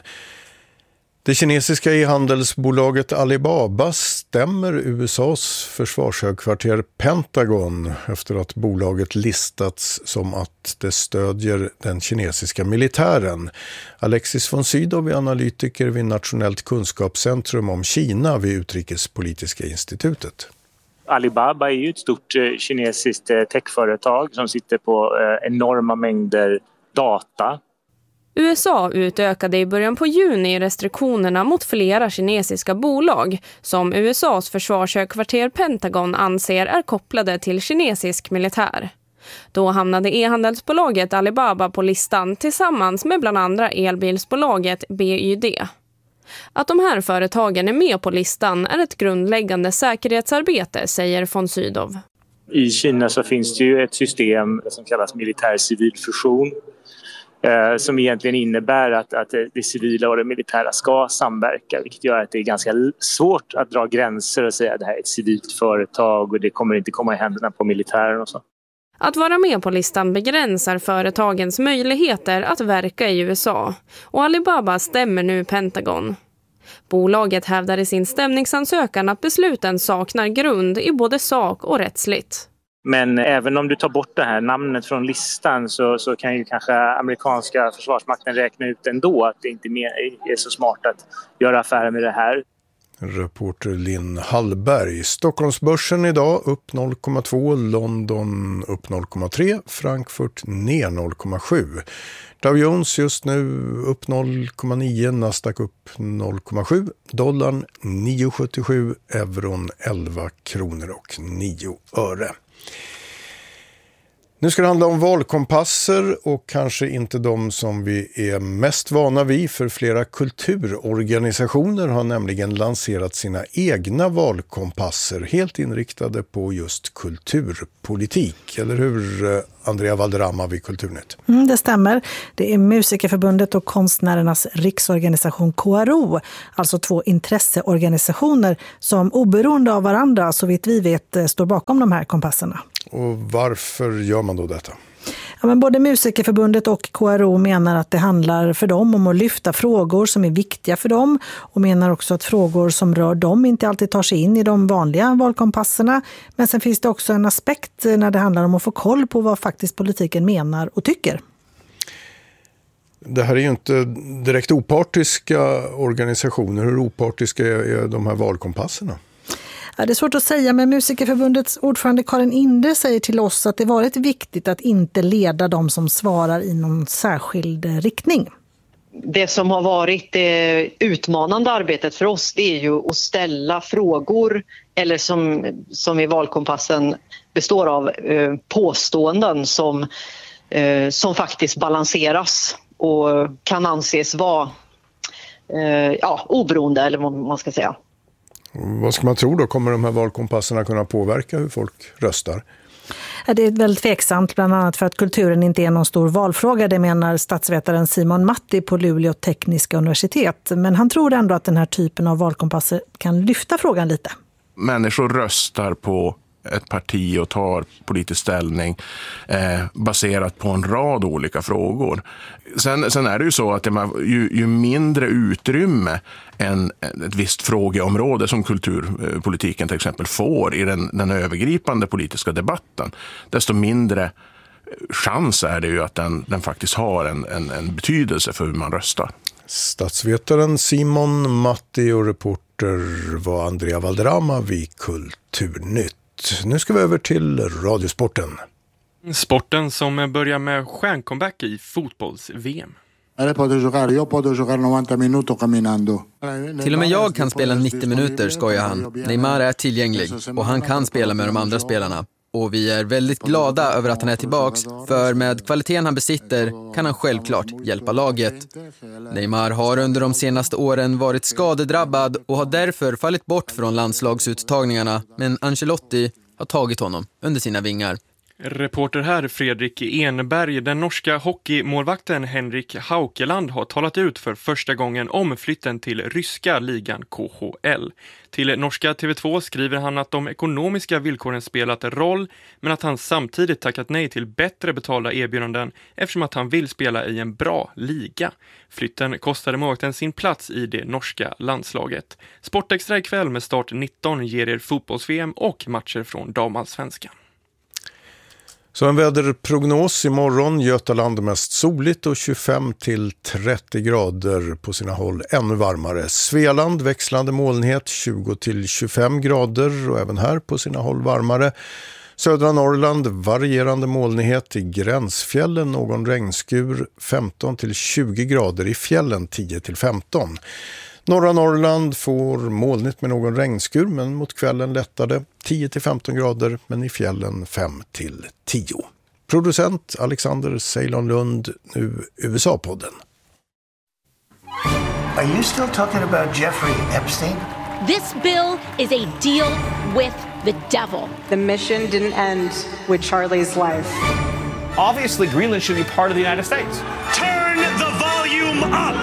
Det kinesiska e-handelsbolaget Alibaba stämmer U S A:s försvarshögkvarter Pentagon efter att bolaget listats som att det stödjer den kinesiska militären. Alexis von Sydow är analytiker vid Nationellt kunskapscentrum om Kina vid Utrikespolitiska institutet. Alibaba är ju ett stort kinesiskt techföretag som sitter på enorma mängder data. U S A utökade i början på juni restriktionerna mot flera kinesiska bolag som U S A:s försvarshögkvarter Pentagon anser är kopplade till kinesisk militär. Då hamnade e-handelsbolaget Alibaba på listan tillsammans med bland andra elbilsbolaget B Y D. Att de här företagen är med på listan är ett grundläggande säkerhetsarbete, säger von Sydow. I Kina så finns det ju ett system som kallas militär-civil fusion. Som egentligen innebär att, att det civila och det militära ska samverka, vilket gör att det är ganska svårt att dra gränser och säga att det här är ett civilt företag och det kommer inte komma i händerna på militären och så. Att vara med på listan begränsar företagens möjligheter att verka i U S A, och Alibaba stämmer nu Pentagon. Bolaget hävdar i sin stämningsansökan att besluten saknar grund i både sak och rättsligt. Men även om du tar bort det här namnet från listan så, så kan ju kanske amerikanska försvarsmakten räkna ut ändå att det inte är så smart att göra affärer med det här. Reporter Linn Hallberg. Stockholmsbörsen idag upp noll komma två, London upp noll komma tre, Frankfurt ner noll komma sju. Dow Jones just nu upp noll komma nio, Nasdaq upp noll komma sju, dollarn nio komma sjuttiosju, euron elva kronor och nio öre. Nu ska det handla om valkompasser och kanske inte de som vi är mest vana vid, för flera kulturorganisationer har nämligen lanserat sina egna valkompasser helt inriktade på just kulturpolitik. Eller hur, Andrea Valderrama vid Kulturnytt? Mm, det stämmer. Det är Musikerförbundet och Konstnärernas riksorganisation K R O, alltså två intresseorganisationer som oberoende av varandra, så vitt vi vet, står bakom de här kompasserna. Och varför gör man då detta? Ja, men både Musikerförbundet och K R O menar att det handlar för dem om att lyfta frågor som är viktiga för dem, och menar också att frågor som rör dem inte alltid tar sig in i de vanliga valkompasserna. Men sen finns det också en aspekt när det handlar om att få koll på vad faktiskt politiken menar och tycker. Det här är ju inte direkt opartiska organisationer. Hur opartiska är de här valkompasserna? Ja, det är svårt att säga, men Musikerförbundets ordförande Karin Inde säger till oss att det varit viktigt att inte leda de som svarar i någon särskild riktning. Det som har varit det utmanande arbetet för oss, det är ju att ställa frågor, eller som, som i valkompassen består av eh, påståenden som, eh, som faktiskt balanseras och kan anses vara eh, ja, oberoende, eller vad man ska säga. Vad ska man tro då? Kommer de här valkompasserna kunna påverka hur folk röstar? Det är väldigt tveksamt, bland annat för att kulturen inte är någon stor valfråga. Det menar statsvetaren Simon Matti på Luleå tekniska universitet. Men han tror ändå att den här typen av valkompasser kan lyfta frågan lite. Människor röstar på ett parti och tar politisk ställning eh, baserat på en rad olika frågor. Sen, sen är det ju så att det, ju, ju mindre utrymme en, ett visst frågeområde som kulturpolitiken till exempel får i den, den övergripande politiska debatten, desto mindre chans är det ju att den, den faktiskt har en, en, en betydelse för hur man röstar. Statsvetaren Simon Matti och reporter var Andrea Valderrama vid Kulturnytt. Nu ska vi över till radiosporten. Sporten som börjar med stjärncomeback i fotbolls-V M. Till och med jag kan spela nittio minuter, skojar han. Neymar är tillgänglig och han kan spela med de andra spelarna. Och vi är väldigt glada över att han är tillbaks, för med kvaliteten han besitter kan han självklart hjälpa laget. Neymar har under de senaste åren varit skadedrabbad och har därför fallit bort från landslagsuttagningarna, men Ancelotti har tagit honom under sina vingar. Reporter här Fredrik Enberg. Den norska hockeymålvakten Henrik Haukeland har talat ut för första gången om flytten till ryska ligan K H L. Till norska T V två skriver han att de ekonomiska villkoren spelat roll, men att han samtidigt tackat nej till bättre betalda erbjudanden eftersom att han vill spela i en bra liga. Flytten kostade målvakten sin plats i det norska landslaget. Sportextra ikväll med start nitton ger er fotbolls-V M och matcher från damallsvenskan. Så en väderprognos imorgon: Götaland mest soligt och tjugofem till trettio grader, på sina håll ännu varmare. Svealand växlande molnighet, tjugo till tjugofem grader och även här på sina håll varmare. Södra Norrland varierande molnighet, i gränsfjällen någon regnskur, femton till tjugo grader, i fjällen tio till femton. Norra Norrland får molnigt med någon regnskur, men mot kvällen lättade, tio till femton grader, men i fjällen fem till tio. Producent Alexander Ceylon Lund, nu U S A-podden. Are you still talking about Jeffrey Epstein? This bill is a deal with the devil. The mission didn't end with Charlie's life. Obviously, Greenland should be part of the United States. Turn the volume up!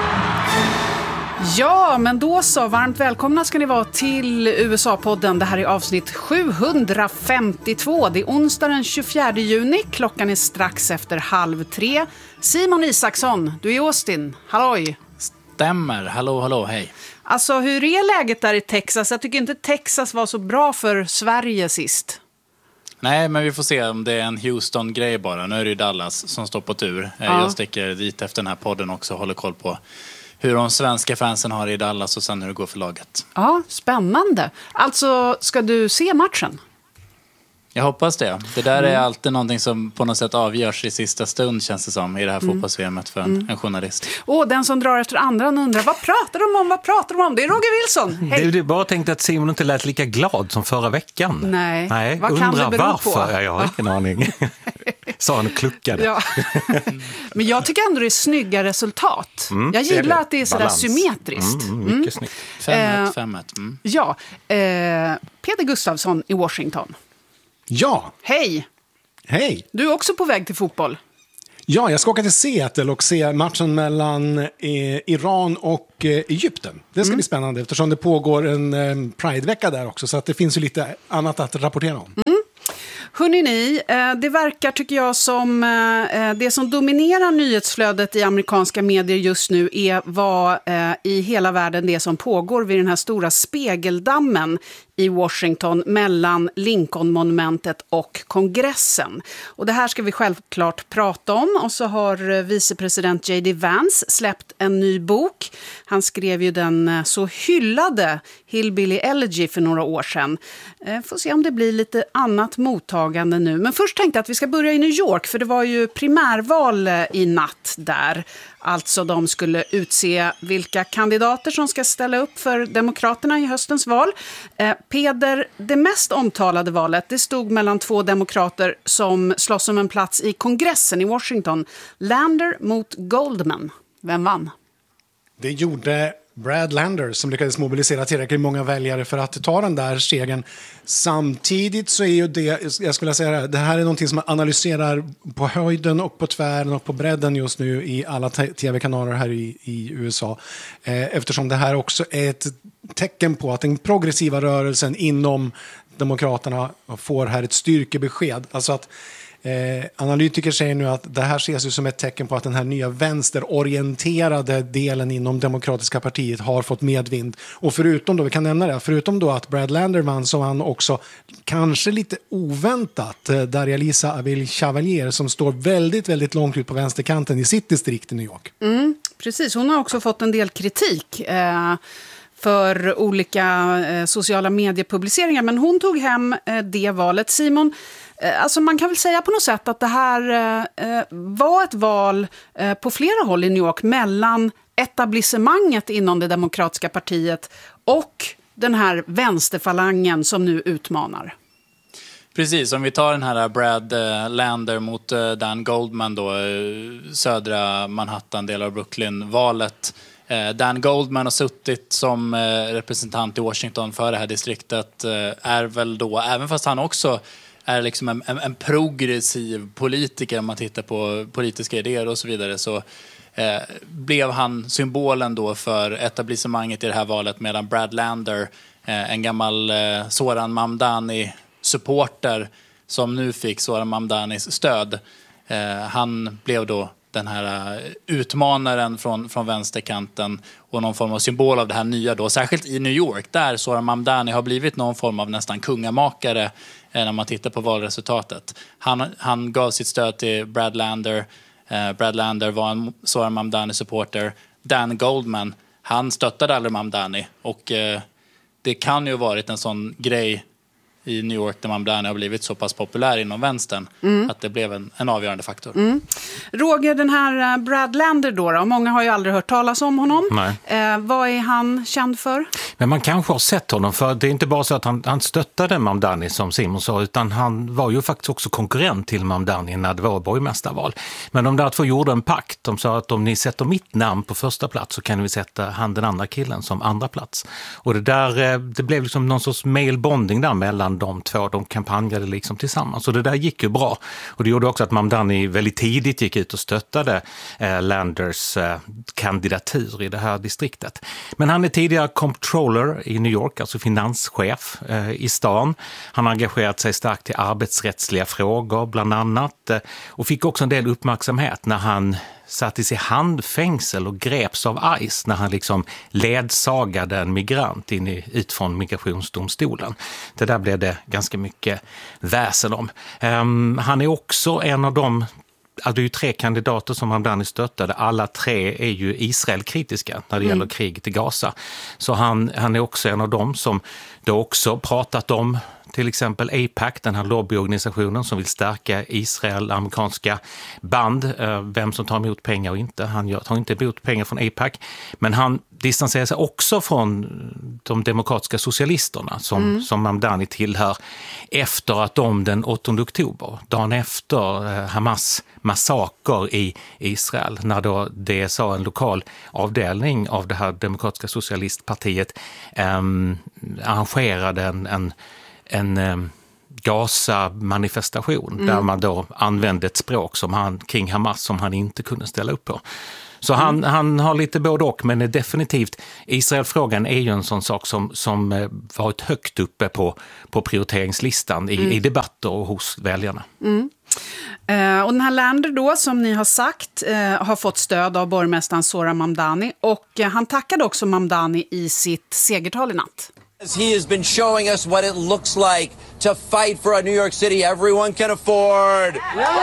Ja, men då så. Varmt välkomna ska ni vara till U S A-podden. Det här är avsnitt sjuhundrafemtiotvå. Det är onsdag den tjugofjärde juni. Klockan är strax efter halv tre. Simon Isaksson, du är i Austin. Halloj! Stämmer. Hallå, hallå, hej. Alltså, hur är läget där i Texas? Jag tycker inte Texas var så bra för Sverige sist. Nej, men vi får se om det är en Houston-grej bara. Nu är det ju Dallas som står på tur. Ja. Jag sticker dit efter den här podden också och håller koll på hur de svenska fansen har det i Dallas och sen hur det går för laget. Ja, spännande. Alltså, ska du se matchen? Jag hoppas det. Det där är alltid någonting som på något sätt avgörs i sista stund, känns det som, i det här mm. fotbolls-V M för en, mm. en journalist. Och den som drar efter andra undrar, vad pratar de om? Vad pratar de om? Det är Roger Wilson. Hej. Du, du bara tänkte att Simon inte lät lika glad som förra veckan. Nej, Nej vad kan det bero varför? på? Ja, jag har ingen aning. Sa han och kluckade. Ja. Men jag tycker ändå det är snygga resultat. Mm, jag gillar det. Att det är sådär Balans. Symmetriskt. Mm, mycket mm. snyggt. fem ett, fem ett. Mm. Ja, eh, Peter Gustafsson i Washington. Ja. Hej. Hej. Du är också på väg till fotboll. Ja, jag ska åka till Seattle och se matchen mellan eh, Iran och eh, Egypten. Det ska mm. bli spännande eftersom det pågår en eh, Pride-vecka där också. Så att det finns ju lite annat att rapportera om. Mm. Hörrni ni, det verkar tycker jag som det som dominerar nyhetsflödet i amerikanska medier just nu är vad i hela världen det som pågår vid den här stora spegeldammen i Washington mellan Lincoln-monumentet och kongressen. Och det här ska vi självklart prata om. Och så har vicepresident J D Vance släppt en ny bok. Han skrev ju den så hyllade Hillbilly Elegy för några år sedan. Får se om det blir lite annat mottagande nu. Men först tänkte jag att vi ska börja i New York, för det var ju primärval i natt där. Alltså de skulle utse vilka kandidater som ska ställa upp för Demokraterna i höstens val. Eh, Peder, det mest omtalade valet, det stod mellan två demokrater som slåss om en plats i kongressen i Washington. Lander mot Goldman. Vem vann? Det gjorde Brad Lander som lyckades mobilisera tillräckligt många väljare för att ta den där stegen. Samtidigt så är ju det, jag skulle säga det, det här är någonting som man analyserar på höjden och på tvären och på bredden just nu i alla tv-kanaler här i, i U S A. Eh, eftersom det här också är ett tecken på att den progressiva rörelsen inom Demokraterna får här ett styrkebesked. Alltså att Eh, analytiker säger nu att det här ses ju som ett tecken på att den här nya vänsterorienterade delen inom Demokratiska partiet har fått medvind. Och förutom då, vi kan nämna det, förutom då att Brad Lander vann så han också kanske lite oväntat eh, Darja Lisa Avil Chavalier som står väldigt, väldigt långt ut på vänsterkanten i sitt distrikt i New York. Mm, precis, hon har också fått en del kritik eh... för olika eh, sociala mediepubliceringar. Men hon tog hem eh, det valet. Simon, eh, alltså man kan väl säga på något sätt att det här eh, var ett val eh, på flera håll i New York mellan etablissemanget inom det demokratiska partiet och den här vänsterfalangen som nu utmanar. Precis, om vi tar den här Brad Lander mot Dan Goldman då, södra Manhattan, del av Brooklyn-valet. Dan Goldman har suttit som representant i Washington för det här distriktet, är väl då, även fast han också är liksom en, en, en progressiv politiker om man tittar på politiska idéer och så vidare, så eh, blev han symbolen då för etablissemanget i det här valet, medan Brad Lander, eh, en gammal eh, Zoran Mamdani-supporter som nu fick Zoran Mamdanis stöd, eh, han blev då den här utmanaren från, från vänsterkanten och någon form av symbol av det här nya då, särskilt i New York där Zoran Mamdani har blivit någon form av nästan kungamakare eh, när man tittar på valresultatet. Han, han gav sitt stöd till Brad Lander. Eh, Brad Lander var en Zoran Mamdani-supporter. Dan Goldman, han stöttade aldrig Mamdani, och eh, det kan ju ha varit en sån grej i New York där Mamdani har blivit så pass populär inom vänstern mm. att det blev en, en avgörande faktor. Mm. Roger, den här Brad Lander då, då, många har ju aldrig hört talas om honom. Eh, vad är han känd för? Men man kanske har sett honom, för det är inte bara så att han, han stöttade Mamdani som Simon sa, utan han var ju faktiskt också konkurrent till Mamdani när det var borgmästarval. Men de där två gjorde en pakt. De sa att om ni sätter mitt namn på första plats så kan vi sätta han den andra killen som andra plats. Och det där, det blev liksom någon sorts mailbonding där mellan de två, de kampanjade liksom tillsammans. Och det där gick ju bra. Och det gjorde också att Mamdani väldigt tidigt gick ut och stöttade eh, Landers eh, kandidatur i det här distriktet. Men han är tidigare comptroller i New York, alltså finanschef eh, i stan. Han har engagerat sig starkt i arbetsrättsliga frågor bland annat, eh, och fick också en del uppmärksamhet när han sattes i handfängsel och greps av ICE när han liksom ledsagade en migrant in i, ut från migrationsdomstolen. Det där blev det ganska mycket väsen om. Um, han är också en av de, alltså det är ju tre kandidater som Mamdani stöttade, alla tre är ju Israel-kritiska när det gäller mm. kriget i Gaza. Så han, han är också en av dem som då också pratat om till exempel A P A C, den här lobbyorganisationen som vill stärka Israel, amerikanska band, vem som tar emot pengar och inte. Han tar inte emot pengar från A P A C, men han distanserar sig också från de demokratiska socialisterna som, mm. som Mamdani tillhör efter att de den åttonde oktober, dagen efter Hamas massaker i Israel, när då D S A, en lokal avdelning av det här demokratiska socialistpartiet, eh, arrangerade en, en en eh, Gaza-manifestation mm. där man då använde ett språk som han, kring Hamas som han inte kunde ställa upp på. Så mm. han, han har lite både och, men är definitivt, Israelfrågan är ju en sån sak som, som eh, varit högt uppe på, på prioriteringslistan i, mm. i debatter och hos väljarna. Mm. Eh, och den här Lander då, som ni har sagt, eh, har fått stöd av borgmästaren Zohran Mamdani, och eh, han tackade också Mamdani i sitt segertal i natt. He has been showing us what it looks like to fight for a New York City everyone can afford.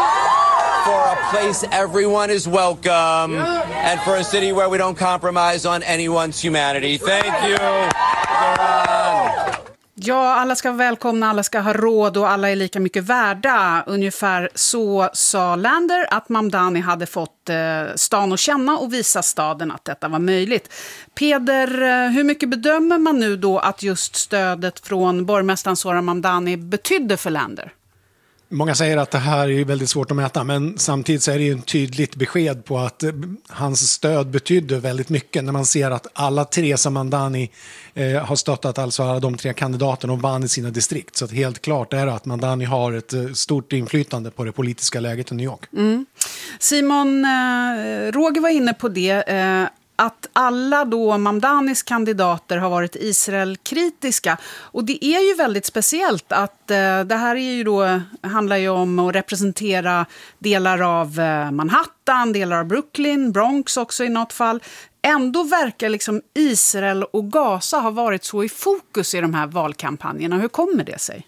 For a place everyone is welcome. And for a city where we don't compromise on anyone's humanity. Thank you, Zohran. Ja, alla ska vara välkomna, alla ska ha råd och alla är lika mycket värda. Ungefär så sa Lander att Mamdani hade fått eh, stan att känna och visa staden att detta var möjligt. Peder, eh, hur mycket bedömer man nu då att just stödet från borgmästaren Zohran Mamdani betydde för Lander? Många säger att det här är väldigt svårt att mäta, men samtidigt så är det ju en tydligt besked på att hans stöd betydde väldigt mycket när man ser att alla tre som Mamdani eh, har stöttat, alltså alla de tre kandidaterna, och vann i sina distrikt. Så att helt klart är det att Mamdani har ett eh, stort inflytande på det politiska läget i New York. Mm. Simon, eh, Roger var inne på det, eh, att alla då Mamdanis kandidater har varit Israel-kritiska. Och det är ju väldigt speciellt att eh, det här är ju då, handlar ju om att representera delar av eh, Manhattan, delar av Brooklyn, Bronx också i något fall. Ändå verkar liksom Israel och Gaza ha varit så i fokus i de här valkampanjerna. Hur kommer det sig?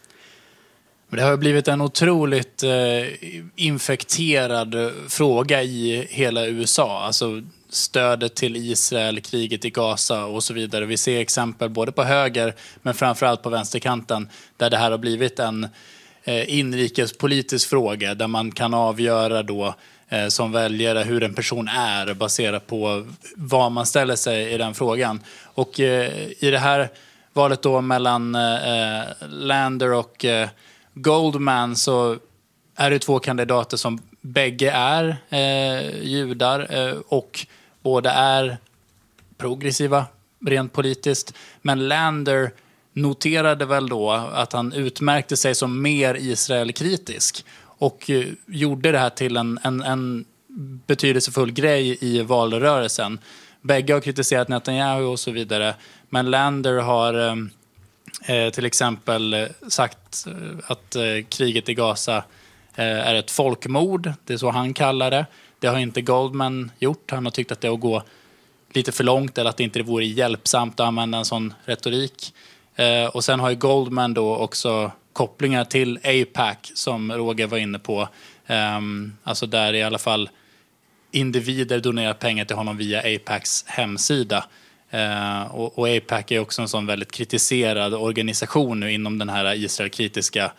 Det har blivit en otroligt eh, infekterad fråga i hela U S A. Alltså stödet till Israel, kriget i Gaza och så vidare. Vi ser exempel både på höger men framförallt på vänsterkanten där det här har blivit en eh, inrikespolitisk fråga där man kan avgöra då eh, som väljare hur en person är baserat på vad man ställer sig i den frågan. Och eh, i det här valet då mellan eh, Lander och eh, Goldman så är det två kandidater som bägge är eh, judar eh, och båda är progressiva rent politiskt. Men Lander noterade väl då att han utmärkte sig som mer Israel-kritisk och eh, gjorde det här till en, en, en betydelsefull grej i valrörelsen. Bägge har kritiserat Netanyahu och så vidare. Men Lander har eh, till exempel sagt att eh, kriget i Gaza eh, är ett folkmord. Det är så han kallar det. Det har inte Goldman gjort. Han har tyckt att det är att gå lite för långt eller att det inte vore hjälpsamt att använda en sån retorik. Eh, och sen har ju Goldman då också kopplingar till A P A C som Roger var inne på. Eh, alltså där i alla fall individer donerar pengar till honom via A P A Cs hemsida. Eh, och, och A P A C är också en sån väldigt kritiserad organisation nu inom den här Israel-kritiska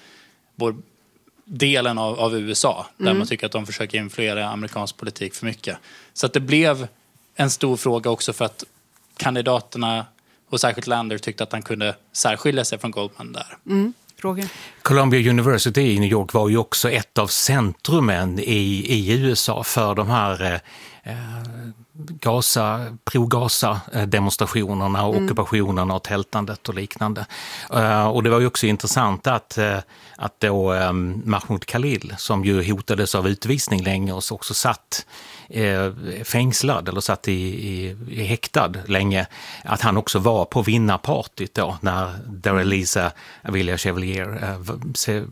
delen av, av U S A. Där mm. man tycker att de försöker influera amerikansk politik för mycket. Så att det blev en stor fråga också för att kandidaterna och särskilt Lander tyckte att han kunde särskilja sig från Goldman där. Mm. Roger. Columbia University i New York var ju också ett av centrumen i, i U S A för de här eh, Gaza, pro-Gaza-demonstrationerna och mm. ockupationerna och tältandet och liknande. Uh, och det var ju också intressant att, uh, att då um, Mahmoud Khalil, som ju hotades av utvisning länge och så också satt eh, fängslad eller satt i, i, i häktad länge, att han också var på vinnarpartyt då när Darelisa Avila Chevalier eh, se,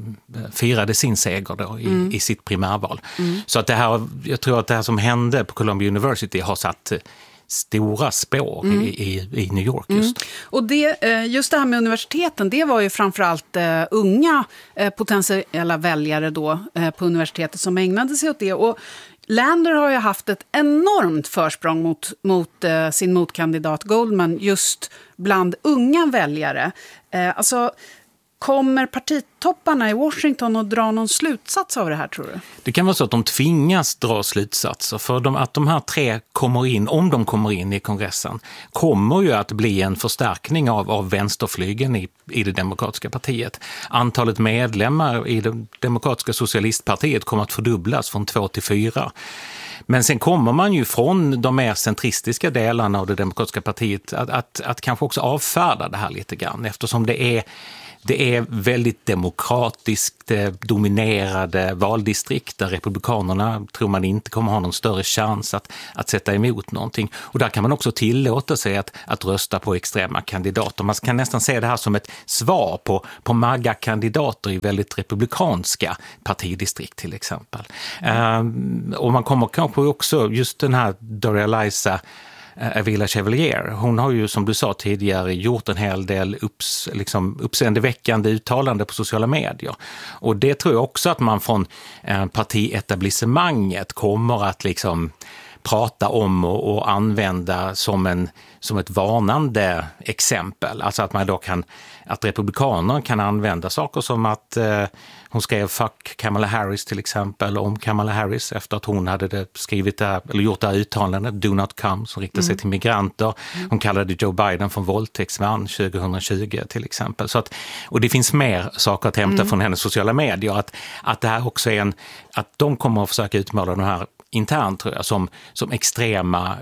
firade sin seger då i, mm. i sitt primärval. Mm. Så att det här, jag tror att det här som hände på Columbia University har satt stora spår mm. i, i, i New York just. Mm. Och det, just det här med universiteten, det var ju framförallt uh, unga uh, potentiella väljare då uh, på universitetet som ägnade sig åt det. Och Lander har ju haft ett enormt försprång mot, mot uh, sin motkandidat Goldman just bland unga väljare. Uh, alltså, kommer partitopparna i Washington att dra någon slutsats av det här, tror du? Det kan vara så att de tvingas dra slutsatser, för de, att de här tre kommer in, om de kommer in i kongressen, kommer ju att bli en förstärkning av, av vänsterflygen i, i det demokratiska partiet. Antalet medlemmar i det demokratiska socialistpartiet kommer att fördubblas från två till fyra. Men sen kommer man ju från de mer centristiska delarna av det demokratiska partiet att, att, att kanske också avfärda det här lite grann, eftersom det är Det är väldigt demokratiskt dominerade valdistrikt där republikanerna tror man inte kommer ha någon större chans att, att sätta emot någonting. Och där kan man också tillåta sig att, att rösta på extrema kandidater. Man kan nästan se det här som ett svar på, på MAGA-kandidater i väldigt republikanska partidistrikt till exempel. Mm. Um, och man kommer kanske också, just den här Darelisa Avila Chevalier, hon har ju som du sa tidigare gjort en hel del upps, liksom, uppseendeväckande uttalande på sociala medier. Och det tror jag också att man från eh, partietablissemanget kommer att liksom prata om och, och använda som, en, som ett varnande exempel. Alltså att man då kan, att republikaner kan använda saker som att eh, hon skrev fuck Kamala Harris till exempel om Kamala Harris efter att hon hade det skrivit det här, eller gjort det här uttalandet do not come som riktar sig mm. till migranter. Hon kallade Joe Biden för våldtäktsman tjugohundratjugo till exempel. Så att, och det finns mer saker att hämta mm. från hennes sociala medier. Att, att det här också är en, att de kommer att försöka utmåla de här internt tror jag, som, som extrema,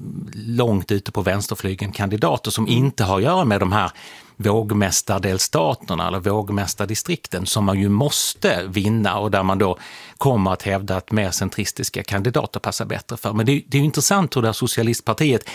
långt ute på vänsterflygen kandidater som inte har att göra med de här vågmästardelstaterna eller vågmästardistrikten som man ju måste vinna och där man då kommer att hävda att mer centristiska kandidater passar bättre för. Men det, det är ju intressant hur det här socialistpartiet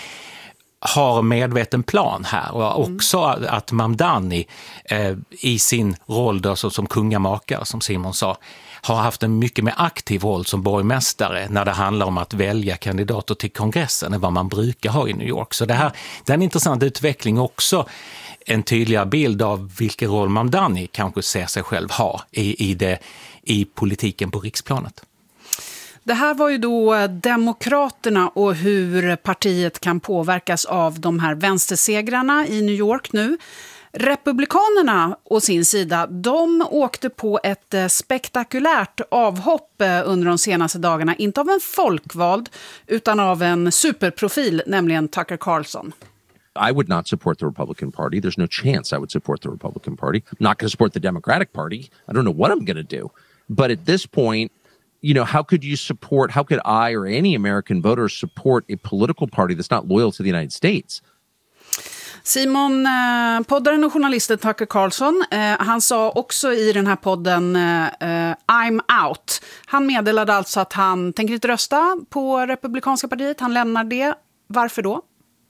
har medveten plan här och också mm. att Mamdani eh, i sin roll då, så, som kungamakare som Simon sa har haft en mycket mer aktiv roll som borgmästare när det handlar om att välja kandidater till kongressen än vad man brukar ha i New York. Så det här det är en intressant utveckling också, en tydligare bild av vilken roll Mamdani kanske ser sig själv ha i, i, det, i politiken på riksplanet. Det här var ju då Demokraterna och hur partiet kan påverkas av de här vänstersegrarna i New York nu. Republikanerna å sin sida, de åkte på ett spektakulärt avhopp under de senaste dagarna. Inte av en folkvald utan av en superprofil, nämligen Tucker Carlson. I would not support the Republican Party. There's no chance I would support the Republican Party. I'm not going to support the Democratic Party. I don't know what I'm going to do. But at this point, you know, how could you support, how could I or any American voter support a political party that's not loyal to the United States? Simon, eh, poddaren och journalisten Tucker Carlson, eh, han sa också i den här podden eh, I'm out. Han meddelade alltså att han tänker inte rösta på Republikanska partiet. Han lämnar det. Varför då?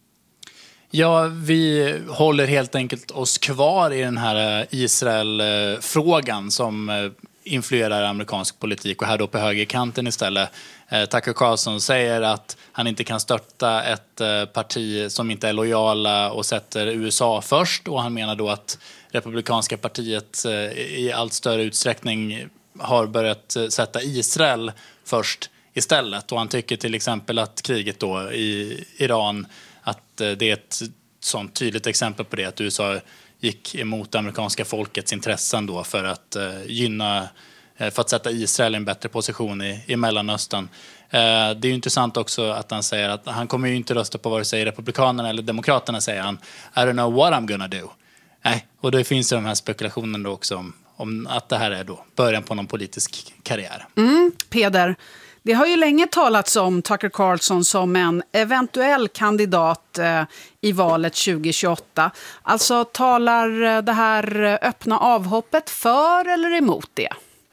Ja, vi håller helt enkelt oss kvar i den här Israel-frågan som influerar amerikansk politik och här då på högerkanten istället. Tucker Carlson säger att han inte kan stötta ett parti som inte är lojala och sätter U S A först, och han menar då att Republikanska partiet i allt större utsträckning har börjat sätta Israel först istället, och han tycker till exempel att kriget då i Iran, att det är ett sånt tydligt exempel på det, att U S A gick emot det amerikanska folkets intressen då för att uh, gynna, uh, för att sätta Israel i en bättre position i, i Mellanöstern. Uh, det är ju intressant också att han säger att han kommer ju inte rösta på vare sig Republikanerna eller Demokraterna, säger han. I don't know what I'm gonna do. Nej, och det finns ju de här spekulationerna då också om, om att det här är då början på någon politisk karriär. Mm, Peder, det har ju länge talats om Tucker Carlson som en eventuell kandidat eh, i valet tjugo tjugoåtta. Alltså talar det här öppna avhoppet för eller emot det?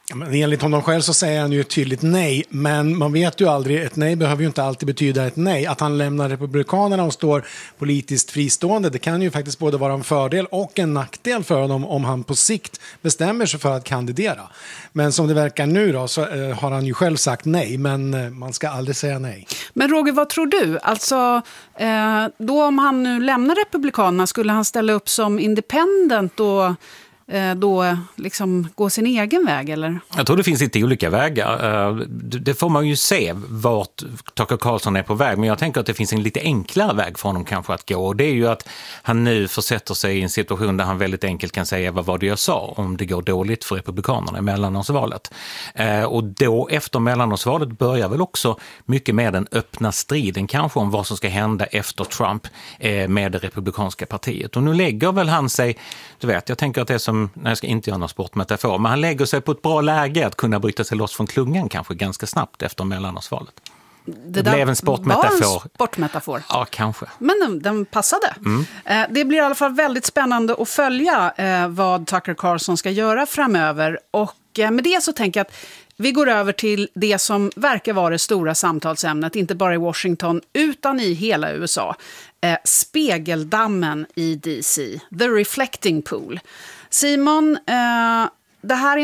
Men enligt honom själv så säger han ju ett tydligt nej, men man vet ju aldrig, ett nej behöver ju inte alltid betyda ett nej. Att han lämnar Republikanerna och står politiskt fristående, det kan ju faktiskt både vara en fördel och en nackdel för honom om han på sikt bestämmer sig för att kandidera. Men som det verkar nu då så eh, har han ju själv sagt nej, men eh, man ska aldrig säga nej. Men Roger, vad tror du? Alltså, eh, då om han nu lämnar Republikanerna, skulle han ställa upp som independent och då liksom gå sin egen väg, eller? Jag tror det finns lite olika vägar. Det får man ju se vart Tucker Carlson är på väg, men jag tänker att det finns en lite enklare väg för honom kanske att gå, och det är ju att han nu försätter sig i en situation där han väldigt enkelt kan säga vad var det jag sa om det går dåligt för Republikanerna i mellanårsvalet. Och då efter mellanårsvalet börjar väl också mycket med den öppna striden kanske om vad som ska hända efter Trump med det republikanska partiet. Och nu lägger väl han sig, du vet, jag tänker att det är som, nej, jag ska inte göra någon sportmetafor, men han lägger sig på ett bra läge att kunna bryta sig loss från klungan kanske ganska snabbt efter mellanårsvalet. Det, det blev en sportmetafor. Var en sportmetafor. Ja, kanske. Men den, den passade. Mm. Eh, det blir i alla fall väldigt spännande att följa eh, vad Tucker Carlson ska göra framöver. Och eh, med det så tänker jag att vi går över till det som verkar vara det stora samtalsämnet, inte bara i Washington utan i hela U S A. Eh, spegeldammen i D C, The Reflecting Pool. Simon, eh, det här är